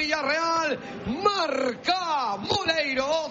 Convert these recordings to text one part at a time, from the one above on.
Villarreal. Marca Moleiro,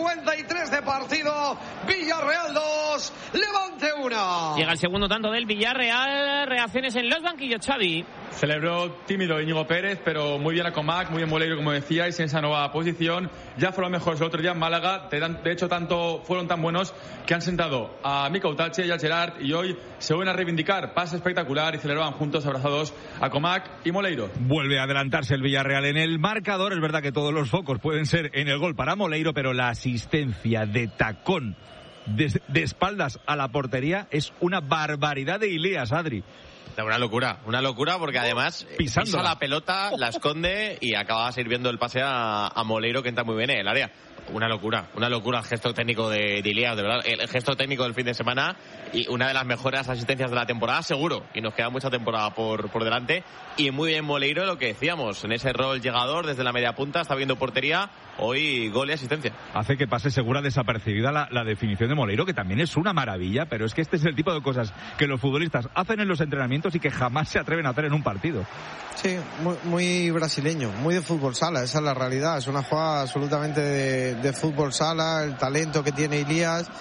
53 de partido. Villarreal 2, Levante 1. Llega el segundo tanto del Villarreal. Reacciones en los banquillos, Xavi. Celebró tímido Íñigo Pérez, pero muy bien a Comac, muy bien Moleiro, como decíais, en esa nueva posición. Ya fueron mejores el otro día en Málaga. De hecho, fueron tan buenos que han sentado a Mikel Otache y a Gerard, y hoy se vuelven a reivindicar. Pase espectacular y celebraban juntos, abrazados, a Comac y Moleiro. Vuelve a adelantarse el Villarreal en el marcador. Es verdad que todos los focos pueden ser en el gol para Moleiro, pero la asistencia de tacón de espaldas a la portería es una barbaridad de Ilías, Adri. Una locura porque además pisa la pelota, la esconde y acaba sirviendo el pase a Moleiro, que entra muy bien en el área. Una locura el gesto técnico de Ilías, de verdad, el gesto técnico del fin de semana, y una de las mejores asistencias de la temporada, seguro, y nos queda mucha temporada por delante. Y muy bien Moleiro, lo que decíamos, en ese rol llegador desde la media punta, está viendo portería, hoy gol y asistencia. Hace que pase segura desapercibida la definición de Moleiro, que también es una maravilla, pero es que este es el tipo de cosas que los futbolistas hacen en los entrenamientos y que jamás se atreven a hacer en un partido. Sí, muy brasileño, muy de fútbol sala, esa es la realidad, es una jugada absolutamente de fútbol sala, el talento que tiene Ilías,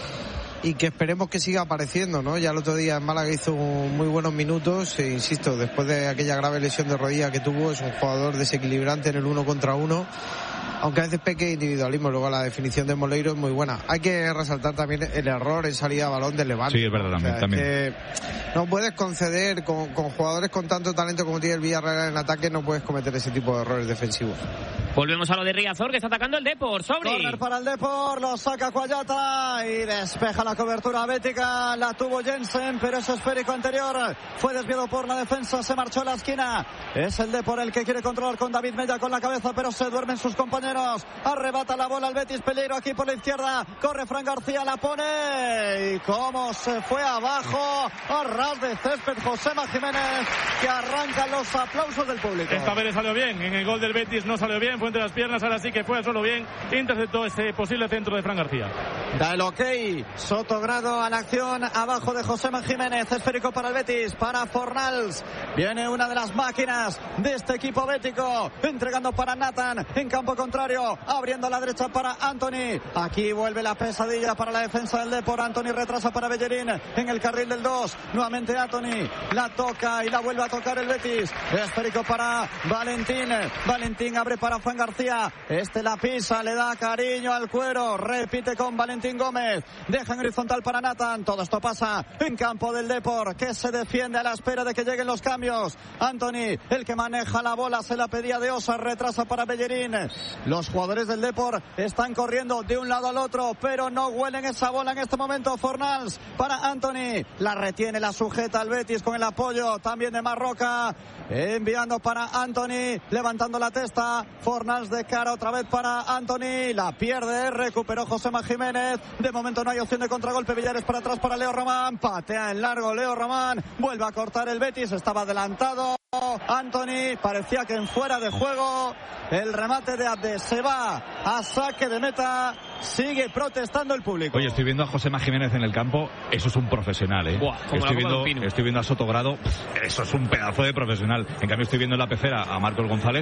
y que esperemos que siga apareciendo, ¿no? Ya el otro día en Málaga hizo muy buenos minutos, e insisto, después de aquella grave lesión de rodilla que tuvo, es un jugador desequilibrante en el 1 contra 1, aunque a veces peque individualismo. Luego la definición de Moleiro es muy buena. Hay que resaltar también el error en salida de balón del Levante. Sí, es verdad, también. Es que no puedes conceder, con jugadores con tanto talento como tiene el Villarreal en ataque, no puedes cometer ese tipo de errores defensivos. Volvemos a lo de Riazor, que está atacando el Depor. Sobri. Corner para el Depor, lo saca Cuayata y despeja la cobertura bética. La tuvo Jensen, pero ese esférico anterior fue desviado por la defensa, se marchó a la esquina. Es el Depor el que quiere controlar con David Mella con la cabeza, pero se duermen sus compañeros. Arrebata la bola el Betis, peligro aquí por la izquierda. Corre Fran García, la pone y cómo se fue abajo a ras de césped Josema Jiménez, que arranca los aplausos del público. Esta vez salió bien, en el gol del Betis no salió bien, fue entre las piernas, ahora sí que fue solo bien, interceptó ese posible centro de Fran García. Da el ok, Sotogrado a la acción, abajo de Josema Jiménez, esférico para el Betis, para Fornals. Viene una de las máquinas de este equipo bético, entregando para Nathan, en campo contrario, abriendo a la derecha para Anthony. Aquí vuelve la pesadilla para la defensa del Depor. Anthony retrasa para Bellerín en el carril del 2. Nuevamente Anthony la toca y la vuelve a tocar el Betis. Esférico para Valentín. Valentín abre para Fran García. Este la pisa, le da cariño al cuero. Repite con Valentín Gómez. Deja en horizontal para Nathan. Todo esto pasa en campo del Depor, que se defiende a la espera de que lleguen los cambios. Anthony, el que maneja la bola, se la pedía de Osa. Retrasa para Bellerín. Los jugadores del Depor están corriendo de un lado al otro, pero no huelen esa bola en este momento. Fornals para Anthony, la retiene, la sujeta al Betis con el apoyo también de Marroca, enviando para Anthony, levantando la testa. Fornals de cara otra vez para Anthony, la pierde, recuperó Josema Jiménez. De momento no hay opción de contragolpe. Villares para atrás para Leo Román, patea en largo Leo Román, vuelve a cortar el Betis, estaba adelantado Anthony, parecía que en fuera de juego. El remate de Abde se va a saque de meta. Sigue protestando el público. Oye, estoy viendo a Josema Jiménez en el campo. Eso es un profesional, ¿eh? Buah, estoy viendo a Sotogrado. Eso es un pedazo de profesional. En cambio estoy viendo en la pecera a Marcos González.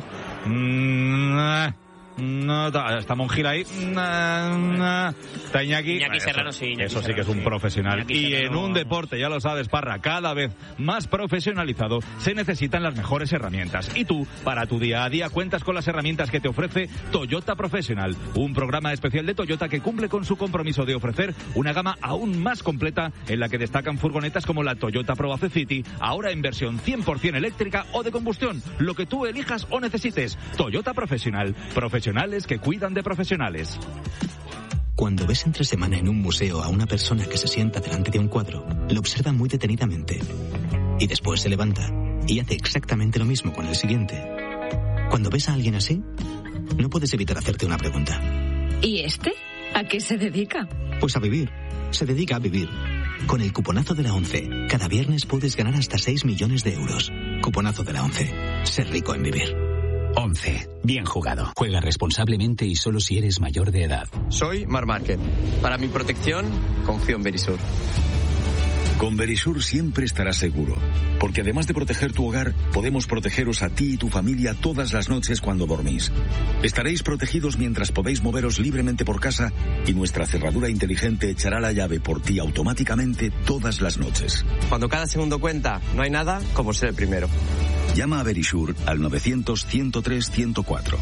No, está Monjil ahí. Está Iñaki. Serrano, sí. Eso sí que es un profesional. Y en un deporte, ya lo sabes, Parra, cada vez más profesionalizado, se necesitan las mejores herramientas. Y tú, para tu día a día, cuentas con las herramientas que te ofrece Toyota Professional, un programa especial de Toyota que cumple con su compromiso de ofrecer una gama aún más completa, en la que destacan furgonetas como la Toyota Proace City, ahora en versión 100% eléctrica o de combustión, lo que tú elijas o necesites. Toyota Professional, profesionales que cuidan de profesionales. Cuando ves entre semana en un museo a una persona que se sienta delante de un cuadro, lo observa muy detenidamente y después se levanta y hace exactamente lo mismo con el siguiente. Cuando ves a alguien así, no puedes evitar hacerte una pregunta. ¿Y este? ¿A qué se dedica? Pues a vivir. Se dedica a vivir. Con el cuponazo de la ONCE, cada viernes puedes ganar hasta 6 millones de euros. Cuponazo de la ONCE. Ser rico en vivir. 11. Bien jugado. Juega responsablemente y solo si eres mayor de edad. Soy Marc Márquez. Para mi protección, confío en Verisur. Con Verisur siempre estarás seguro, porque además de proteger tu hogar, podemos protegeros a ti y tu familia todas las noches cuando dormís. Estaréis protegidos mientras podéis moveros libremente por casa y nuestra cerradura inteligente echará la llave por ti automáticamente todas las noches. Cuando cada segundo cuenta, no hay nada como ser el primero. Llama a Verisur al 900-103-104.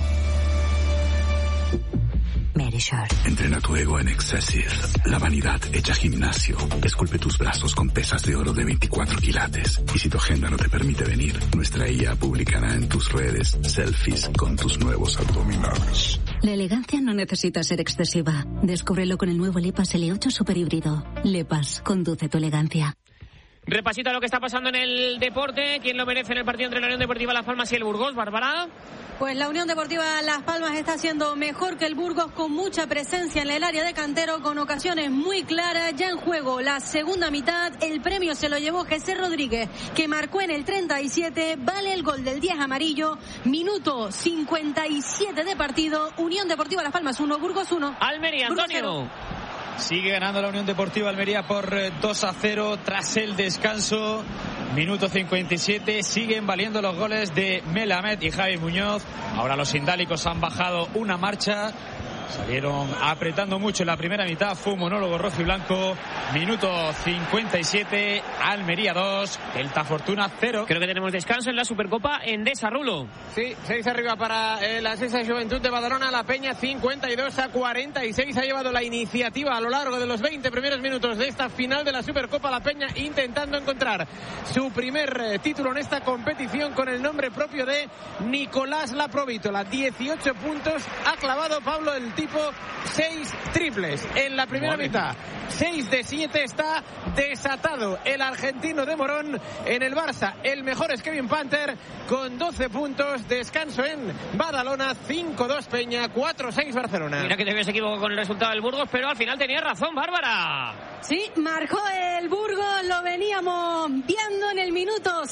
Verisur. Entrena tu ego en Excessive. La vanidad hecha gimnasio. Esculpe tus brazos con pesas de oro de 24 quilates. Y si tu agenda no te permite venir, nuestra IA publicará en tus redes selfies con tus nuevos abdominales. La elegancia no necesita ser excesiva. Descúbrelo con el nuevo Lepas L8 Super Híbrido. Lepas, conduce tu elegancia. Repasito a lo que está pasando en el deporte. ¿Quién lo merece en el partido entre la Unión Deportiva Las Palmas y el Burgos? Bárbara. Pues la Unión Deportiva Las Palmas está haciendo mejor que el Burgos, con mucha presencia en el área de Cantero, con ocasiones muy claras. Ya en juego la segunda mitad, el premio se lo llevó José Rodríguez, que marcó en el 37, vale el gol del 10 amarillo, minuto 57 de partido. Unión Deportiva Las Palmas 1, Burgos 1. Almería, Antonio. Sigue ganando la Unión Deportiva Almería por 2-0 tras el descanso. Minuto 57, siguen valiendo los goles de Melamed y Javi Muñoz. Ahora los sindálicos han bajado una marcha. Salieron apretando mucho en la primera mitad. Fue un monólogo rojo y blanco. Minuto 57, Almería 2, Celta Fortuna 0. Creo que tenemos descanso en la Supercopa Endesa, Rulo. Sí, 6 arriba para la Sesa Juventud de Badalona. La Peña 52-46 ha llevado la iniciativa a lo largo de los 20 primeros minutos de esta final de la Supercopa. La Peña intentando encontrar su primer título en esta competición con el nombre propio de Nicolás Laprovítola. 18 puntos ha clavado Pablo el tipo, 6 triples en la primera mitad. 6 de 7, está desatado el argentino de Morón. En el Barça el mejor es Kevin Panther con 12 puntos. Descanso en Badalona, 5-2 Peña, 4-6 Barcelona. Mira que te habías equivocado con el resultado del Burgos, pero al final tenías razón, Bárbara. Sí, marcó el Burgos, lo veníamos viendo en el minuto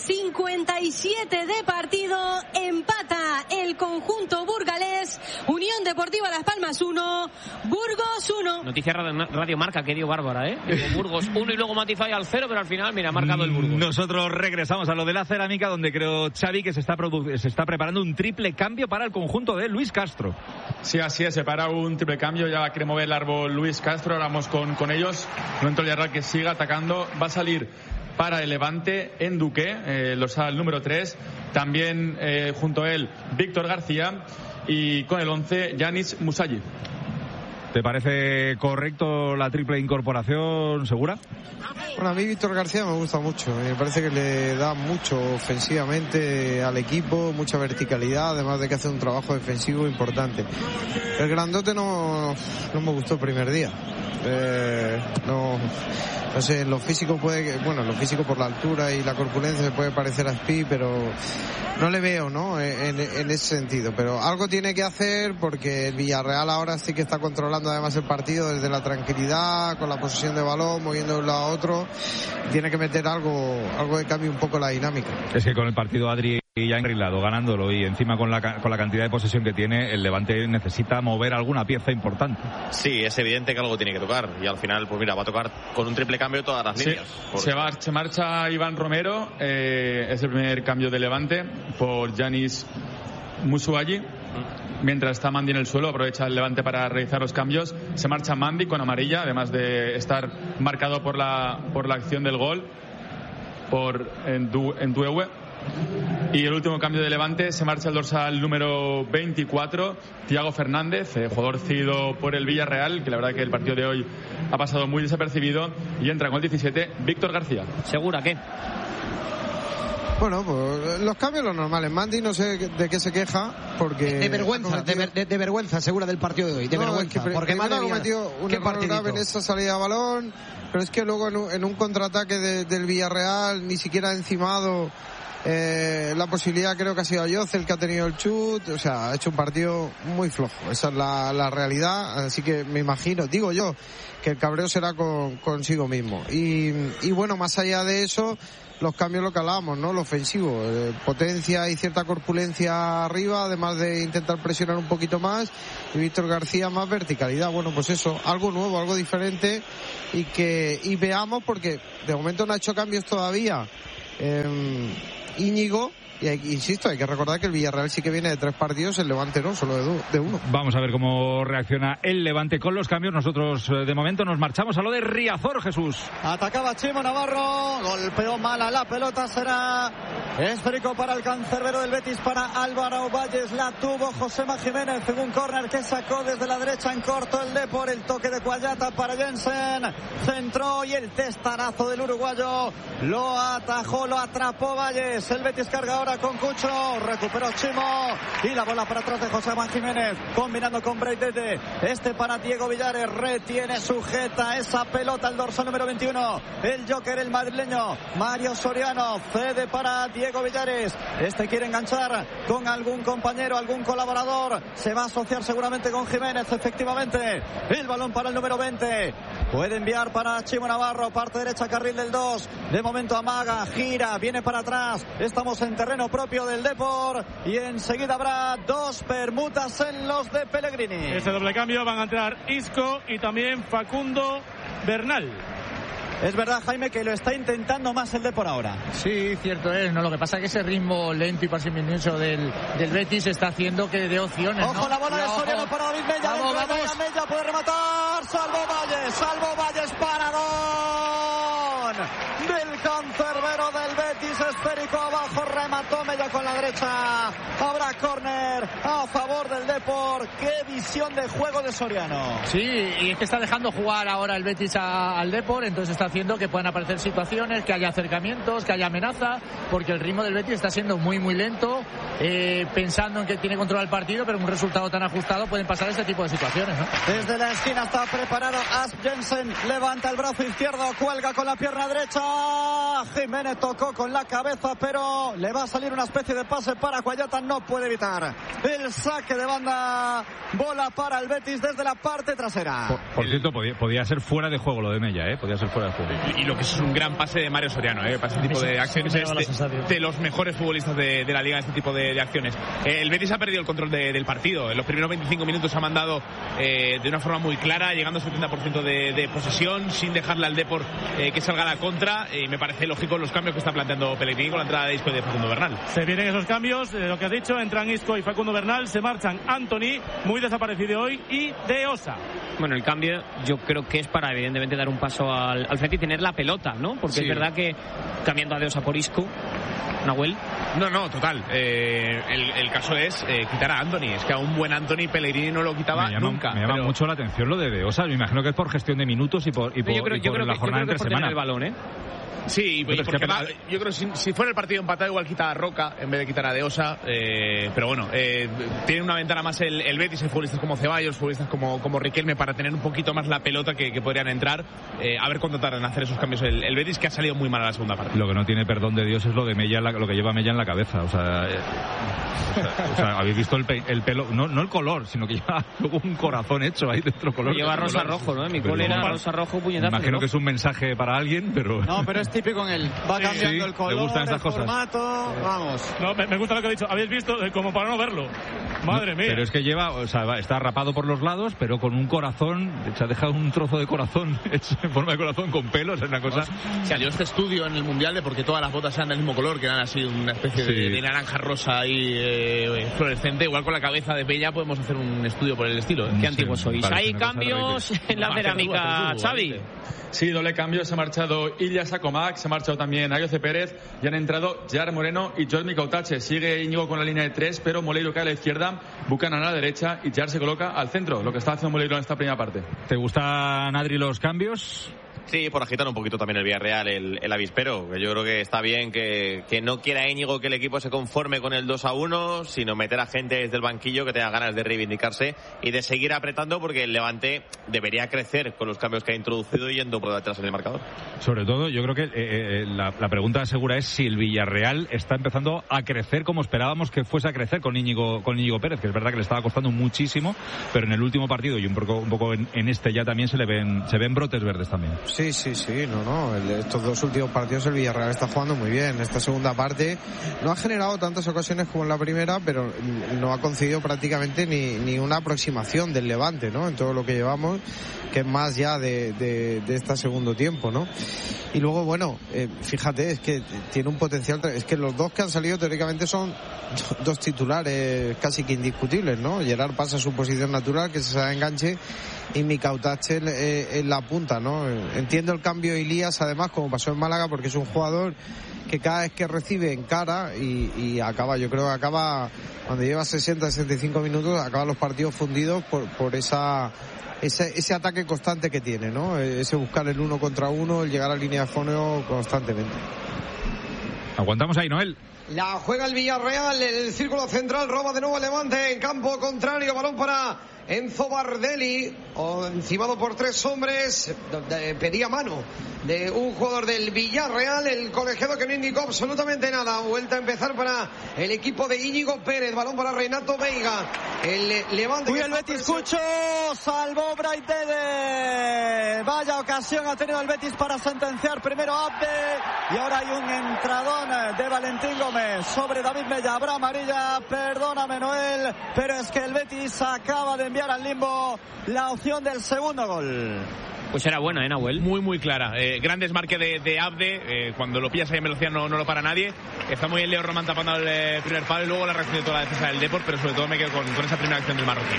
57 de partido. Empata el conjunto burgalés. Unión Deportiva Las Palmas 1, Burgos 1. Noticia Radio Marca que dio Bárbara, Burgos 1 y luego matizó al 0, pero al final, mira, ha marcado el Burgos. Nosotros regresamos a lo de la cerámica, donde creo, Xavi, que se está preparando un triple cambio para el conjunto de Luis Castro. Sí, así es, se para un triple cambio, ya quiere mover el árbol Luis Castro, ahora vamos con ellos. Momento Villarreal que siga atacando, va a salir para el Levante en Duque, el número 3, también junto a él Víctor García y con el 11 Yanis Musayi. ¿Te parece correcto la triple incorporación, segura? Bueno, a mí Víctor García me gusta mucho, me parece que le da mucho ofensivamente al equipo, mucha verticalidad, además de que hace un trabajo defensivo importante. El grandote no me gustó el primer día. No sé, en lo físico lo físico por la altura y la corpulencia se puede parecer a Spi, pero no le veo, en ese sentido. Pero algo tiene que hacer, porque el Villarreal ahora sí que está controlando además el partido desde la tranquilidad, con la posesión de balón, moviendo de un lado a otro. Tiene que meter algo de cambio un poco la dinámica. Es que con el partido Adri ya enrilado, ganándolo, y encima con la cantidad de posesión que tiene, el Levante necesita mover alguna pieza importante. Sí, es evidente que algo tiene que tocar, y al final, pues mira, va a tocar con un triple cambio todas las líneas. Se marcha Iván Romero, es el primer cambio de Levante, por Yanis Musayi. Mientras está Mandy en el suelo, aprovecha el Levante para realizar los cambios. Se marcha Mandy con amarilla, además de estar marcado por la acción del gol en Duewe. Y el último cambio de Levante, se marcha el dorsal número 24, Thiago Fernández, jugador cedido por el Villarreal, que la verdad que el partido de hoy ha pasado muy desapercibido, y entra con el 17, Víctor García. ¿Segura qué? Bueno, pues los cambios los normales. Mandy no sé de qué se queja, porque... De vergüenza, de vergüenza, segura del partido de hoy. De vergüenza, es que porque ha cometido un error grave en esa salida de balón, pero es que luego en un contraataque del Villarreal, ni siquiera encimado, La posibilidad creo que ha sido Ayoce el que ha tenido el chut, o sea, ha hecho un partido muy flojo, esa es la realidad, así que me imagino, digo yo, que el cabreo será consigo mismo. Y bueno, más allá de eso, los cambios, lo que hablábamos, ¿no? Lo ofensivo, potencia y cierta corpulencia arriba, además de intentar presionar un poquito más, y Víctor García más verticalidad. Bueno, pues eso, algo nuevo, algo diferente, y veamos, porque de momento no ha hecho cambios todavía Íñigo. Y insisto, hay que recordar que el Villarreal sí que viene de 3 partidos, el Levante no, solo de 1. Vamos a ver cómo reacciona el Levante con los cambios. Nosotros de momento nos marchamos a lo de Riazor, Jesús. Atacaba Chimo Navarro, golpeó mala la pelota, será esférico para el cancerbero del Betis, para Álvaro Valles. La tuvo Josema Jiménez en un córner que sacó desde la derecha en corto el Depor. El toque de Cuallata para Jensen, centró y el testarazo del uruguayo lo atajó, lo atrapó Valles. El Betis carga ahora con Cucho, recuperó Chimo y la bola para atrás de Josema Jiménez, combinando con Breitete. Para Diego Villares, retiene, sujeta esa pelota el dorsal número 21, el Joker, el madrileño Mario Soriano, cede para Diego Villares. Quiere enganchar con algún compañero, algún colaborador, se va a asociar seguramente con Jiménez. Efectivamente, el balón para el número 20, puede enviar para Chimo Navarro, parte derecha, carril del 2, de momento amaga, gira, viene para atrás. Estamos en terreno propio del Depor y enseguida habrá 2 permutas en los de Pellegrini. Ese doble cambio, van a entrar Isco y también Facundo Bernal. Es verdad, Jaime, que lo está intentando más el Depor ahora. Sí, cierto es, ¿no? Lo que pasa es que ese ritmo lento y parsimonioso del Betis está haciendo que dé opciones, Ojo, ¿no? La bola de Soriano para David Mella. Vamos. Mella puede rematar. Salvo Valles, paradón del cancerbero del Betis, esférico abajo, remató Mella con la derecha. Habrá córner a favor del Depor. Qué visión de juego de Soriano. Sí, y es que está dejando jugar ahora el Betis al Depor, entonces está haciendo que puedan aparecer situaciones, que haya acercamientos, que haya amenaza, porque el ritmo del Betis está siendo muy muy lento, pensando en que tiene control el partido, pero un resultado tan ajustado pueden pasar este tipo de situaciones, ¿no? Desde la esquina está preparado Asp Jensen, levanta el brazo izquierdo, cuelga con la pierna derecha. Jiménez tocó con la cabeza, pero le va a salir una especie de pase para Cuallata, no puede evitar el saque de banda. Bola para el Betis desde la parte trasera. Por cierto, podía ser fuera de juego lo de Mella, podía ser fuera de juego. Y lo que es un gran pase de Mario Soriano, para este tipo de acciones, es de los mejores futbolistas de la liga, este tipo de acciones. El Betis ha perdido el control del partido. En los primeros 25 minutos ha mandado de una forma muy clara, llegando al 70% de posesión, sin dejarle al Depor que salga a la contra, y me parece lógico los cambios que está planteando Pellegrini con la entrada de Isco y de Facundo Bernal. Se vienen esos cambios, lo que has dicho, entran Isco y Facundo Bernal, se marchan Antony, muy desaparecido hoy, y De Osa. Bueno, el cambio yo creo que es para evidentemente dar un paso al frente y tener la pelota, ¿no? Porque sí, es verdad que cambiando a De Osa por Isco, Nahuel. No, total. El caso es quitar a Antony. Es que a un buen Antony Pellegrini no lo quitaba nunca. Me llama mucho la atención lo de Osa. Me imagino que es por gestión de minutos y por la jornada entre semana. El balón, Sí, porque yo creo que si fuera el partido empatado igual quita a Roca en vez de quitar a De Osa, pero bueno, tiene una ventana más el Betis, hay futbolistas como Ceballos, futbolistas como Riquelme para tener un poquito más la pelota que podrían entrar, a ver cuánto tardan en hacer esos cambios el Betis, que ha salido muy mal a la segunda parte. Lo que no tiene perdón de Dios es lo de Mella, lo que lleva Mella en la cabeza, o sea, habéis visto el pelo, no el color, sino que lleva luego un corazón hecho ahí dentro color. Lleva rosa rojo, ¿no? Mi cole era rosa rojo, puñetazo. Imagino que es un mensaje para alguien, pero... No, pero es típico en él. Va cambiando el color, le gustan estas el formato, vamos. No, me gusta lo que ha dicho. Habéis visto como para no verlo. Madre mía. Pero es que está rapado por los lados, pero con un corazón, se ha dejado un trozo de corazón hecho en forma de corazón con pelos, es una cosa. Salió este estudio en el Mundial de porque todas las botas sean del mismo color, que eran así una especie de naranja rosa ahí fluorescente. Igual con la cabeza de Mella podemos hacer un estudio por el estilo. Qué antiguos sois. Hay cambios en la cerámica, Xavi. Sí, doble cambio, se ha marchado Ilya Sakomak, se ha marchado también Ayoce Pérez y han entrado Gerard Moreno y Jordi Cautache. Sigue Íñigo con la línea de 3, pero Moleiro cae a la izquierda, Buchanan a la derecha y Gerard se coloca al centro, lo que está haciendo Moleiro en esta primera parte. ¿Te gustan, Adri, los cambios? Sí, por agitar un poquito también el Villarreal, el avispero. Yo creo que está bien que no quiera Íñigo que el equipo se conforme con el 2-1, sino meter a gente desde el banquillo que tenga ganas de reivindicarse y de seguir apretando, porque el Levante debería crecer con los cambios que ha introducido yendo por detrás en el marcador. Sobre todo, yo creo que la pregunta segura es si el Villarreal está empezando a crecer como esperábamos que fuese a crecer con Íñigo Pérez, que es verdad que le estaba costando muchísimo, pero en el último partido y un poco en este ya también se ven brotes verdes también. Sí, estos dos últimos partidos el Villarreal está jugando muy bien. Esta segunda parte no ha generado tantas ocasiones como en la primera, pero no ha conseguido prácticamente ni una aproximación del Levante, ¿no? En todo lo que llevamos, que es más ya de este segundo tiempo, ¿no? Y luego, bueno, fíjate, es que tiene un potencial, es que los dos que han salido teóricamente son dos titulares casi que indiscutibles, ¿no? Gerard pasa a su posición natural, que se enganche, y Mikautache en la punta, ¿no? Entiendo el cambio de Ilías, además, como pasó en Málaga, porque es un jugador que cada vez que recibe encara y acaba, yo creo que acaba, cuando lleva 60-65 minutos, acaba los partidos fundidos por ese ataque constante que tiene, ¿no? Ese buscar el 1 contra 1, el llegar a línea de fondo constantemente. Aguantamos ahí, Noel. La juega el Villarreal, el círculo central, roba de nuevo el Levante en campo contrario, balón para Enzo Bardelli, encimado por tres hombres, pedía mano de un jugador del Villarreal, el colegiado que no indicó absolutamente nada. Vuelta a empezar para el equipo de Íñigo Pérez, balón para Renato Veiga, el Levante. Uy, el Betis Cucho, salvó Braithwaite. Vaya ocasión ha tenido el Betis para sentenciar primero a Abde, y ahora hay un entradón de Valentín Gómez sobre David Mella. Habrá amarilla, perdóname Noel, pero es que el Betis acaba de enviar al limbo la opción del segundo gol. Pues era buena, Nahuel. Muy, muy clara. Gran desmarque de Abde. Cuando lo pillas ahí en velocidad no lo para nadie. Está muy bien Leo Román tapando el primer palo y luego la reacción de toda la defensa del Depor, pero sobre todo me quedo con esa primera acción del marroquí.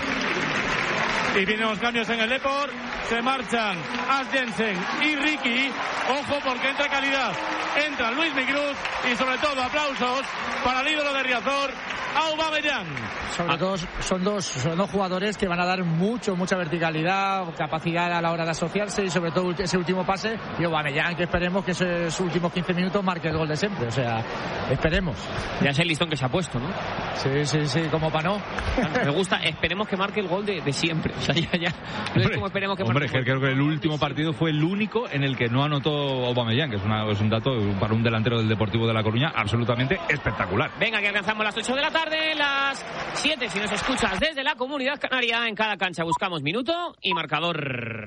Y vienen los cambios en el Depor. Se marchan As Jensen y Ricky. Ojo, porque entra calidad. Entra Luis Migruz y sobre todo aplausos para el ídolo de Riazor, Aubameyang. Sobre todo son dos jugadores que van a dar mucha verticalidad, capacidad a la hora de asociarse, y sobre todo ese último pase, y Aubameyang, que esperemos que esos últimos 15 minutos marque el gol de siempre. O sea, esperemos. Ya es el listón que se ha puesto, ¿no? Sí, como para no. Me gusta, esperemos que marque el gol de siempre. O sea, ya. No es como esperemos que marque. Creo que el último partido fue el único en el que no anotó Aubameyang, que es un dato para un delantero del Deportivo de La Coruña absolutamente espectacular. Venga, que alcanzamos las 8 de la tarde, las 7 si nos escuchas desde la Comunidad Canaria. En cada cancha buscamos minuto y marcador.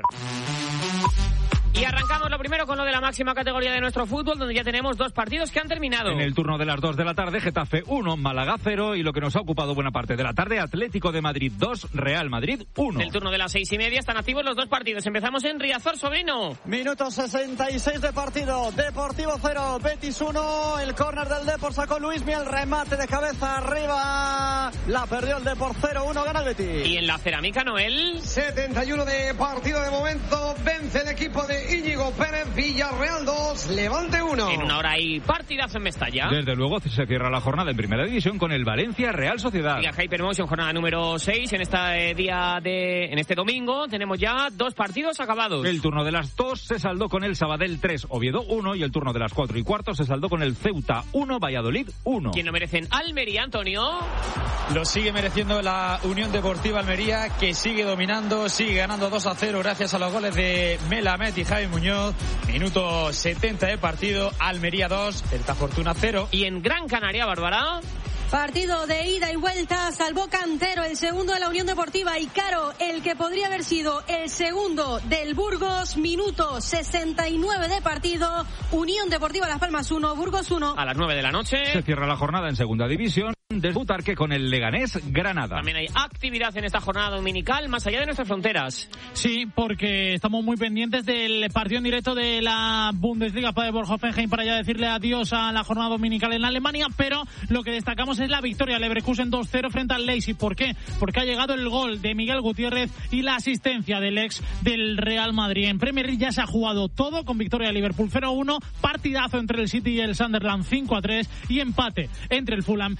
Y arrancamos lo primero con lo de la máxima categoría de nuestro fútbol, donde ya tenemos dos partidos que han terminado. En el turno de las 2 de la tarde, Getafe 1, Málaga 0, y lo que nos ha ocupado buena parte de la tarde, Atlético de Madrid 2, Real Madrid 1. En el turno de las 6:30 están activos los dos partidos. Empezamos en Riazor, Sobrino. Minuto 66 de partido. Deportivo 0, Betis 1. El córner del Depor sacó Luismi, el remate de cabeza arriba. La perdió el Depor 0-1, gana el Betis. Y en la cerámica, Noel. 71 de partido de momento. Vence el equipo de Íñigo Pérez. Villarreal 2, Levante 1. En una hora hay partidazo en Mestalla. Desde luego se cierra la jornada en Primera División con el Valencia Real Sociedad. Liga Hypermotion, jornada número 6. En este domingo tenemos ya dos partidos acabados. El turno de las 2 se saldó con el Sabadell 3, Oviedo 1, y el turno de las 4:15 se saldó con el Ceuta 1, Valladolid 1. ¿Quién lo merecen? Almería, Antonio. Lo sigue mereciendo la Unión Deportiva Almería, que sigue dominando, sigue ganando 2-0 gracias a los goles de Melamed y Javi Muñoz. Minuto 70 de partido, Almería 2, Celta Fortuna 0. Y en Gran Canaria, Bárbara. Partido de ida y vuelta, salvó Cantero, el segundo de la Unión Deportiva, y Caro, el que podría haber sido el segundo del Burgos. Minuto 69 de partido, Unión Deportiva Las Palmas 1, Burgos 1. A las 9 de la noche. Se cierra la jornada en Segunda División. Disputar que con el Leganés Granada. También hay actividad en esta jornada dominical más allá de nuestras fronteras. Sí, porque estamos muy pendientes del partido en directo de la Bundesliga para Hoffenheim, para ya decirle adiós a la jornada dominical en Alemania, pero lo que destacamos es la victoria Leverkusen 2-0 frente al Leipzig. ¿Por qué? Porque ha llegado el gol de Miguel Gutiérrez y la asistencia del ex del Real Madrid. En Premier League ya se ha jugado todo, con victoria de Liverpool 0-1, partidazo entre el City y el Sunderland 5-3, y empate entre el Fulham y el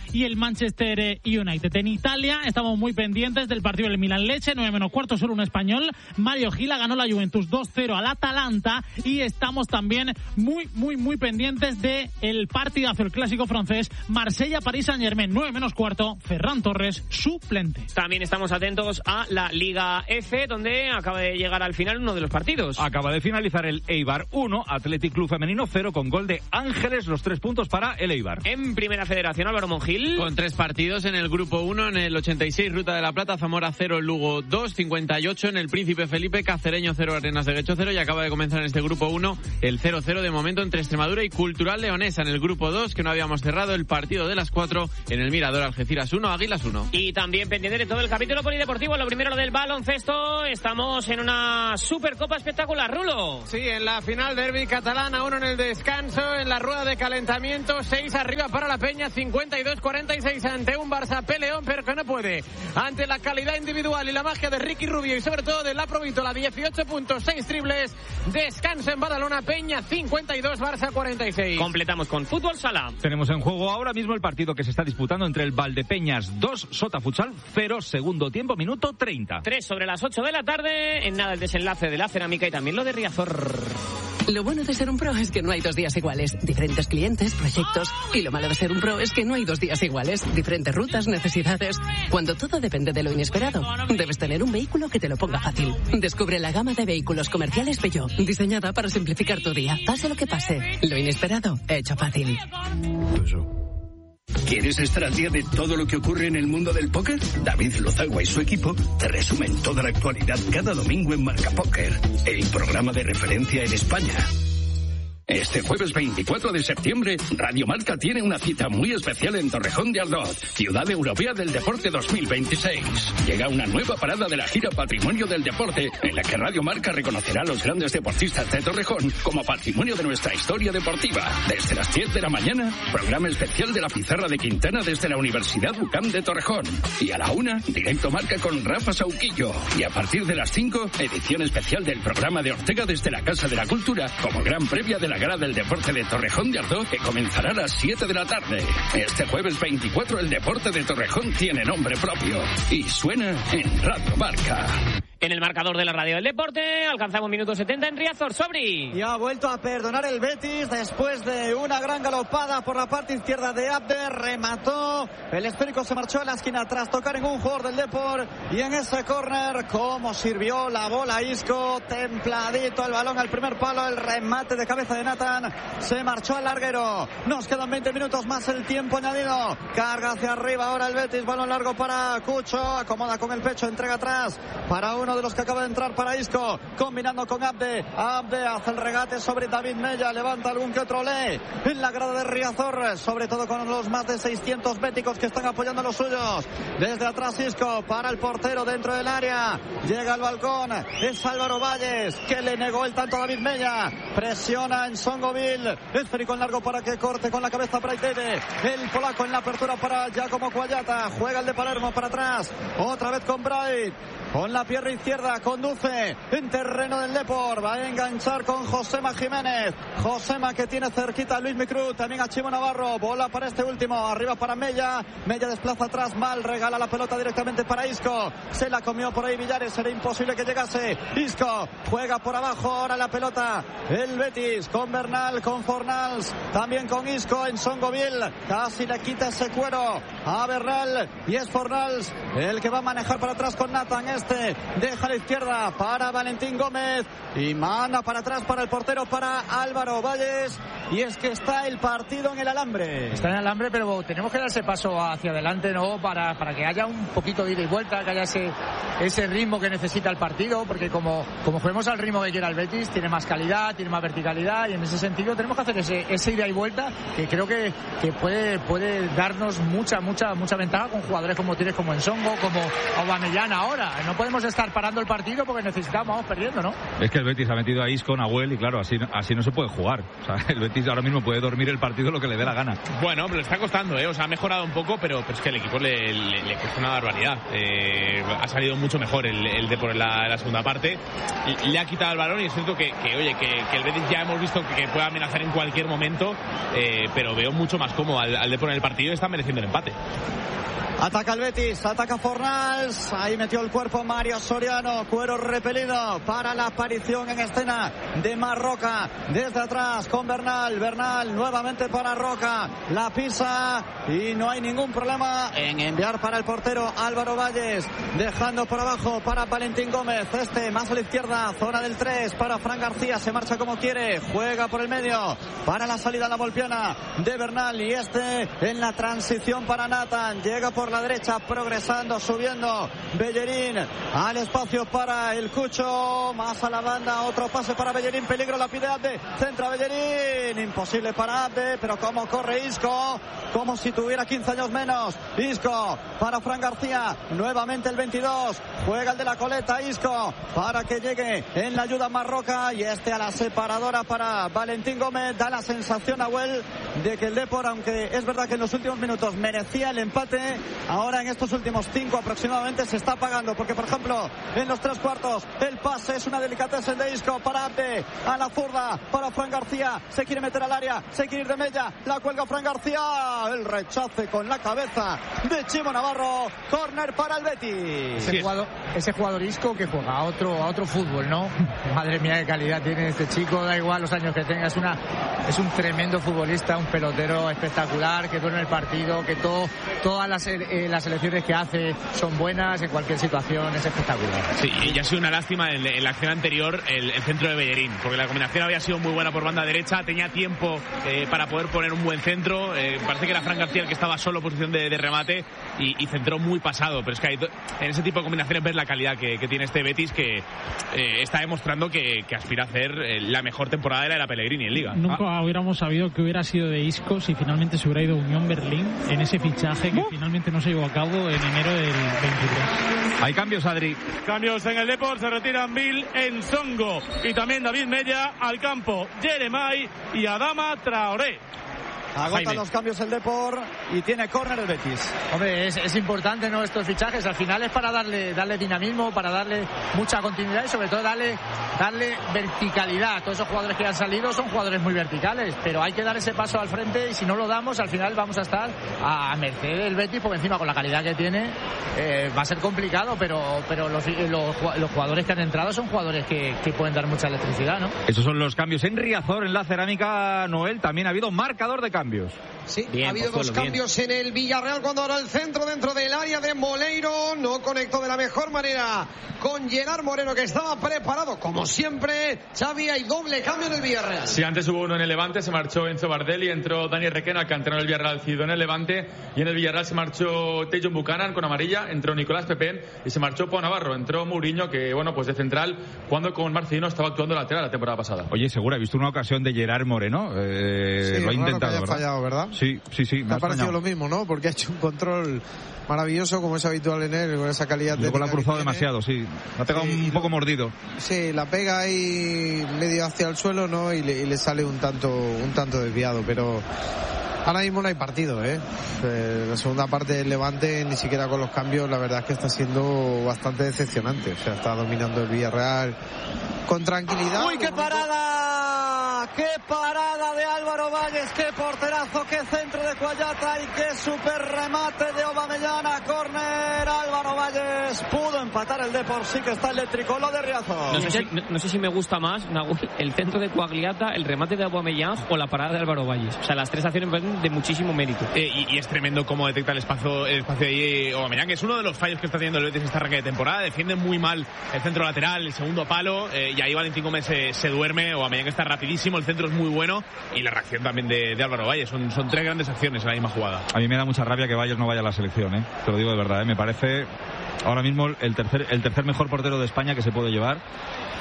Manchester United. En Italia estamos muy pendientes del partido del Milan-Lecce, 9:15, solo un español. Mario Gila ganó la Juventus 2-0 al Atalanta y estamos también muy pendientes del partidazo, el clásico francés, Marsella-París Saint-Germain, 9:15, Ferran Torres, suplente. También estamos atentos a la Liga F, donde acaba de llegar al final uno de los partidos. Acaba de finalizar el Eibar 1, Athletic Club Femenino 0, con gol de Ángeles, los 3 puntos para el Eibar. En Primera Federación, Álvaro Monjil. Con 3 partidos en el grupo 1, en el 86, Ruta de la Plata, Zamora 0, Lugo 2, 58 en el Príncipe Felipe, Cacereño 0, Arenas de Guecho 0, y acaba de comenzar en este grupo 1 el 0-0 de momento entre Extremadura y Cultural Leonesa. En el grupo 2, que no habíamos cerrado, el partido de las 4 en el Mirador, Algeciras 1, Águilas 1. Y también pendiente de todo el capítulo polideportivo, lo primero lo del baloncesto, estamos en una Supercopa espectacular, Rulo. Sí, en la final derbi catalana, 1 en el descanso, en la rueda de calentamiento, 6 arriba para la Peña, 52-46 ante un Barça peleón, pero que no puede. Ante la calidad individual y la magia de Ricky Rubio y sobre todo de la Provítola, 18 puntos, 6 triples, descanso en Badalona, Peña 52, Barça 46. Completamos con fútbol sala. Tenemos en juego ahora mismo el partido que se está disputando entre el Valdepeñas 2, Sota Futsal 0, segundo tiempo, minuto 30. 3 sobre las 8 de la tarde, en nada el desenlace de la cerámica y también lo de Riazor. Lo bueno de ser un pro es que no hay 2 días iguales. Diferentes clientes, proyectos. Y lo malo de ser un pro es que no hay 2 días iguales. Diferentes rutas, necesidades. Cuando todo depende de lo inesperado, debes tener un vehículo que te lo ponga fácil. Descubre la gama de vehículos comerciales Peugeot, diseñada para simplificar tu día. Pase lo que pase, lo inesperado, hecho fácil. ¿Quieres estar al día de todo lo que ocurre en el mundo del póker? David Lozagua y su equipo te resumen toda la actualidad cada domingo en Marca Póker, el programa de referencia en España. Este jueves 24 de septiembre, Radio Marca tiene una cita muy especial en Torrejón de Ardoz, Ciudad Europea del Deporte 2026. Llega una nueva parada de la gira Patrimonio del Deporte, en la que Radio Marca reconocerá a los grandes deportistas de Torrejón como patrimonio de nuestra historia deportiva. Desde las 10 de la mañana, programa especial de la Pizarra de Quintana desde la Universidad UCAM de Torrejón. Y a la 1, directo Marca con Rafa Sauquillo. Y a partir de las 5, edición especial del programa de Ortega desde la Casa de la Cultura, como gran previa de la Gala del Deporte de Torrejón de Ardoz, que comenzará a las 7 de la tarde. Este jueves 24 el deporte de Torrejón tiene nombre propio y suena en Radio Marca. En el marcador de la radio del deporte, alcanzamos minuto 70 en Riazor, Sobri. Y ha vuelto a perdonar el Betis después de una gran galopada por la parte izquierda de Abde. Remató, el esférico se marchó a la esquina tras tocar en un jugador del Depor. Y en ese córner, cómo sirvió la bola Isco, templadito el balón al primer palo, el remate de cabeza de Nathan, se marchó al larguero. Nos quedan 20 minutos más, el tiempo añadido. Carga hacia arriba ahora el Betis, balón largo para Cucho, acomoda con el pecho, entrega atrás para uno de los que acaba de entrar para Isco, combinando con Abde. Abde hace el regate sobre David Mella, levanta algún que otro ley en la grada de Riazor, sobre todo con los más de 600 béticos que están apoyando a los suyos. Desde atrás Isco para el portero dentro del área, llega al balcón, es Álvaro Valles que le negó el tanto a David Mella, presiona en Songoville, esférico en largo para que corte con la cabeza Praitete, el polaco en la apertura para Giacomo Cuallata, juega el de Palermo para atrás, otra vez con Bright, con la pierna izquierda, conduce en terreno del Depor, va a enganchar con Josema Jiménez, Josema que tiene cerquita a Luis Micruz, también a Chimo Navarro, bola para este último, arriba para Mella, Mella desplaza atrás mal, regala la pelota directamente para Isco, se la comió por ahí Villares, era imposible que llegase, Isco juega por abajo, ahora la pelota, el Betis con Bernal, con Fornals, también con Isco en Songoville, casi le quita ese cuero a Bernal y es Fornals el que va a manejar para atrás con Nathan, este deja a la izquierda para Valentín Gómez y manda para atrás para el portero, para Álvaro Valles, y es que está el partido en el alambre. Está en el alambre, pero tenemos que dar ese paso hacia adelante, ¿no? Para que haya un poquito de ida y vuelta, que haya ese ritmo que necesita el partido, porque como juguemos al ritmo que quiera el Betis, tiene más calidad, tiene más verticalidad, y en ese sentido tenemos que hacer ese ida y vuelta, que creo que puede darnos mucha ventaja con jugadores como tienes como Ensongo, como Aubameyang ahora. No podemos estar parando el partido porque necesitamos, vamos perdiendo, ¿no? Es que el Betis ha metido a Isco, Nahuel, y claro, así no se puede jugar. O sea, el Betis ahora mismo puede dormir el partido lo que le dé la gana. Bueno, pero le está costando, o sea, ha mejorado un poco, pero es que el equipo le cuesta una barbaridad. Ha salido mucho mejor el Depor en la segunda parte. Le ha quitado el balón y es cierto que el Betis ya hemos visto que puede amenazar en cualquier momento, pero veo mucho más cómodo al Depor en el partido y está mereciendo el empate. Ataca el Betis, ataca Fornals, ahí metió el cuerpo Mario Soriano, cuero repelido para la aparición en escena de Marroca, desde atrás con Bernal nuevamente para Roca, la pisa y no hay ningún problema en enviar para el portero Álvaro Valles, dejando por abajo para Valentín Gómez, más a la izquierda, zona del 3 para Fran García, se marcha como quiere, juega por el medio para la salida a la volpiana de Bernal y en la transición para Nathan, llega por la derecha, progresando, subiendo Bellerín al espacio para el Cucho, más a la banda, otro pase para Bellerín, peligro, la pide Abde, centra Bellerín, imposible para Abde, pero como corre Isco, como si tuviera 15 años menos, Isco para Fran García, nuevamente el 22, juega el de la coleta Isco, para que llegue en la ayuda Marroca y a la separadora para Valentín Gómez, da la sensación a Huel de que el Depor, aunque es verdad que en los últimos minutos merecía el empate, ahora en estos últimos 5 aproximadamente se está pagando, porque por ejemplo en los 3/4 el pase es una delicatez de Isco para Abde, a la zurda para Fran García, se quiere meter al área, se quiere ir de Mella, la cuelga Fran García, el rechace con la cabeza de Chimo Navarro, córner para el Betis. Ese jugador Isco que juega a otro fútbol, ¿no? Madre mía, qué calidad tiene este chico, da igual los años que tenga, es un tremendo futbolista, un pelotero espectacular, que duerme el partido, que todas las elecciones que hace son buenas, en cualquier situación es espectacular. Sí, y ha sido una lástima en la acción anterior el centro de Bellerín, porque la combinación había sido muy buena por banda derecha, tenía tiempo para poder poner un buen centro, parece que era Fran García el que estaba solo en posición de remate y centró muy pasado, pero es que en ese tipo de combinaciones ves la calidad que tiene este Betis, que está demostrando que aspira a hacer la mejor temporada de la era Pellegrini en Liga. Nunca hubiéramos sabido que hubiera sido de Isco si finalmente se hubiera ido a Unión Berlín en ese fichaje que finalmente no se llevó a cabo en enero del 23. Hay cambios, Adri. Cambios en el Depor, se retiran Bill, Ensongo y también David Mella al campo, Jeremai y Adama Traoré. Agota los cambios el Depor y tiene córner el Betis. Hombre, es importante, ¿no?, estos fichajes. Al final es para darle dinamismo, para darle mucha continuidad y sobre todo darle verticalidad. Todos esos jugadores que han salido son jugadores muy verticales, pero hay que dar ese paso al frente y si no lo damos, al final vamos a estar a merced del Betis, porque encima con la calidad que tiene va a ser complicado, pero los jugadores que han entrado son jugadores que pueden dar mucha electricidad, ¿no? Esos son los cambios en Riazor, en la Cerámica, Noel. También ha habido marcador de cambios. Sí, ha habido dos cambios en el Villarreal cuando ahora el centro dentro del área de Moleiro no conectó de la mejor manera con Gerard Moreno, que estaba preparado como siempre. Xavi, hay doble cambio en el Villarreal. Sí, antes hubo uno en el Levante, se marchó Enzo Bardelli, entró Daniel Requena, canterano del Villarreal, decidió en el Levante, y en el Villarreal se marchó Tejon Buchanan con amarilla, entró Nicolás Pepén y se marchó Pau Navarro, entró Mourinho, que bueno, pues de central, cuando con Marcelino estaba actuando lateral la temporada pasada. Oye, seguro, he visto una ocasión de Gerard Moreno, sí, lo ha intentado, ¿verdad? Fallado, ¿verdad? Sí. Me ha parecido lo mismo, ¿no? Porque ha hecho un control maravilloso, como es habitual en él, con esa calidad. Luego la ha cruzado demasiado, sí. La ha pegado un poco mordido. Sí, la pega ahí medio hacia el suelo, ¿no? Y le sale un tanto desviado, pero ahora mismo no hay partido, ¿eh? La segunda parte del Levante, ni siquiera con los cambios, la verdad es que está siendo bastante decepcionante. O sea, está dominando el Villarreal con tranquilidad. ¡Uy, qué parada! ¡Qué parada de Álvaro Valles! ¡Qué porterazo! ¡Qué centro de Cuayata! ¡Y qué super remate de Aubameyang! Córner, Álvaro Valles. Pudo empatar el Depor, sí que está eléctrico lo de Riazor. No sé si me gusta más el centro de Coagliata, el remate de Aubameyang o la parada de Álvaro Valles. O sea, las tres acciones de muchísimo mérito. Y es tremendo cómo detecta el espacio de ahí Aubameyang, que es uno de los fallos que está teniendo el Betis esta arranque de temporada. Defiende muy mal el centro lateral, el segundo palo, y ahí Valentín Gómez se duerme. Aubameyang está rapidísimo, el centro es muy bueno y la reacción también de Álvaro Valles. Son tres grandes acciones en la misma jugada. A mí me da mucha rabia que Valles no vaya a la selección, ¿eh? Te lo digo de verdad, ¿eh? Me parece ahora mismo el tercer mejor portero de España que se puede llevar.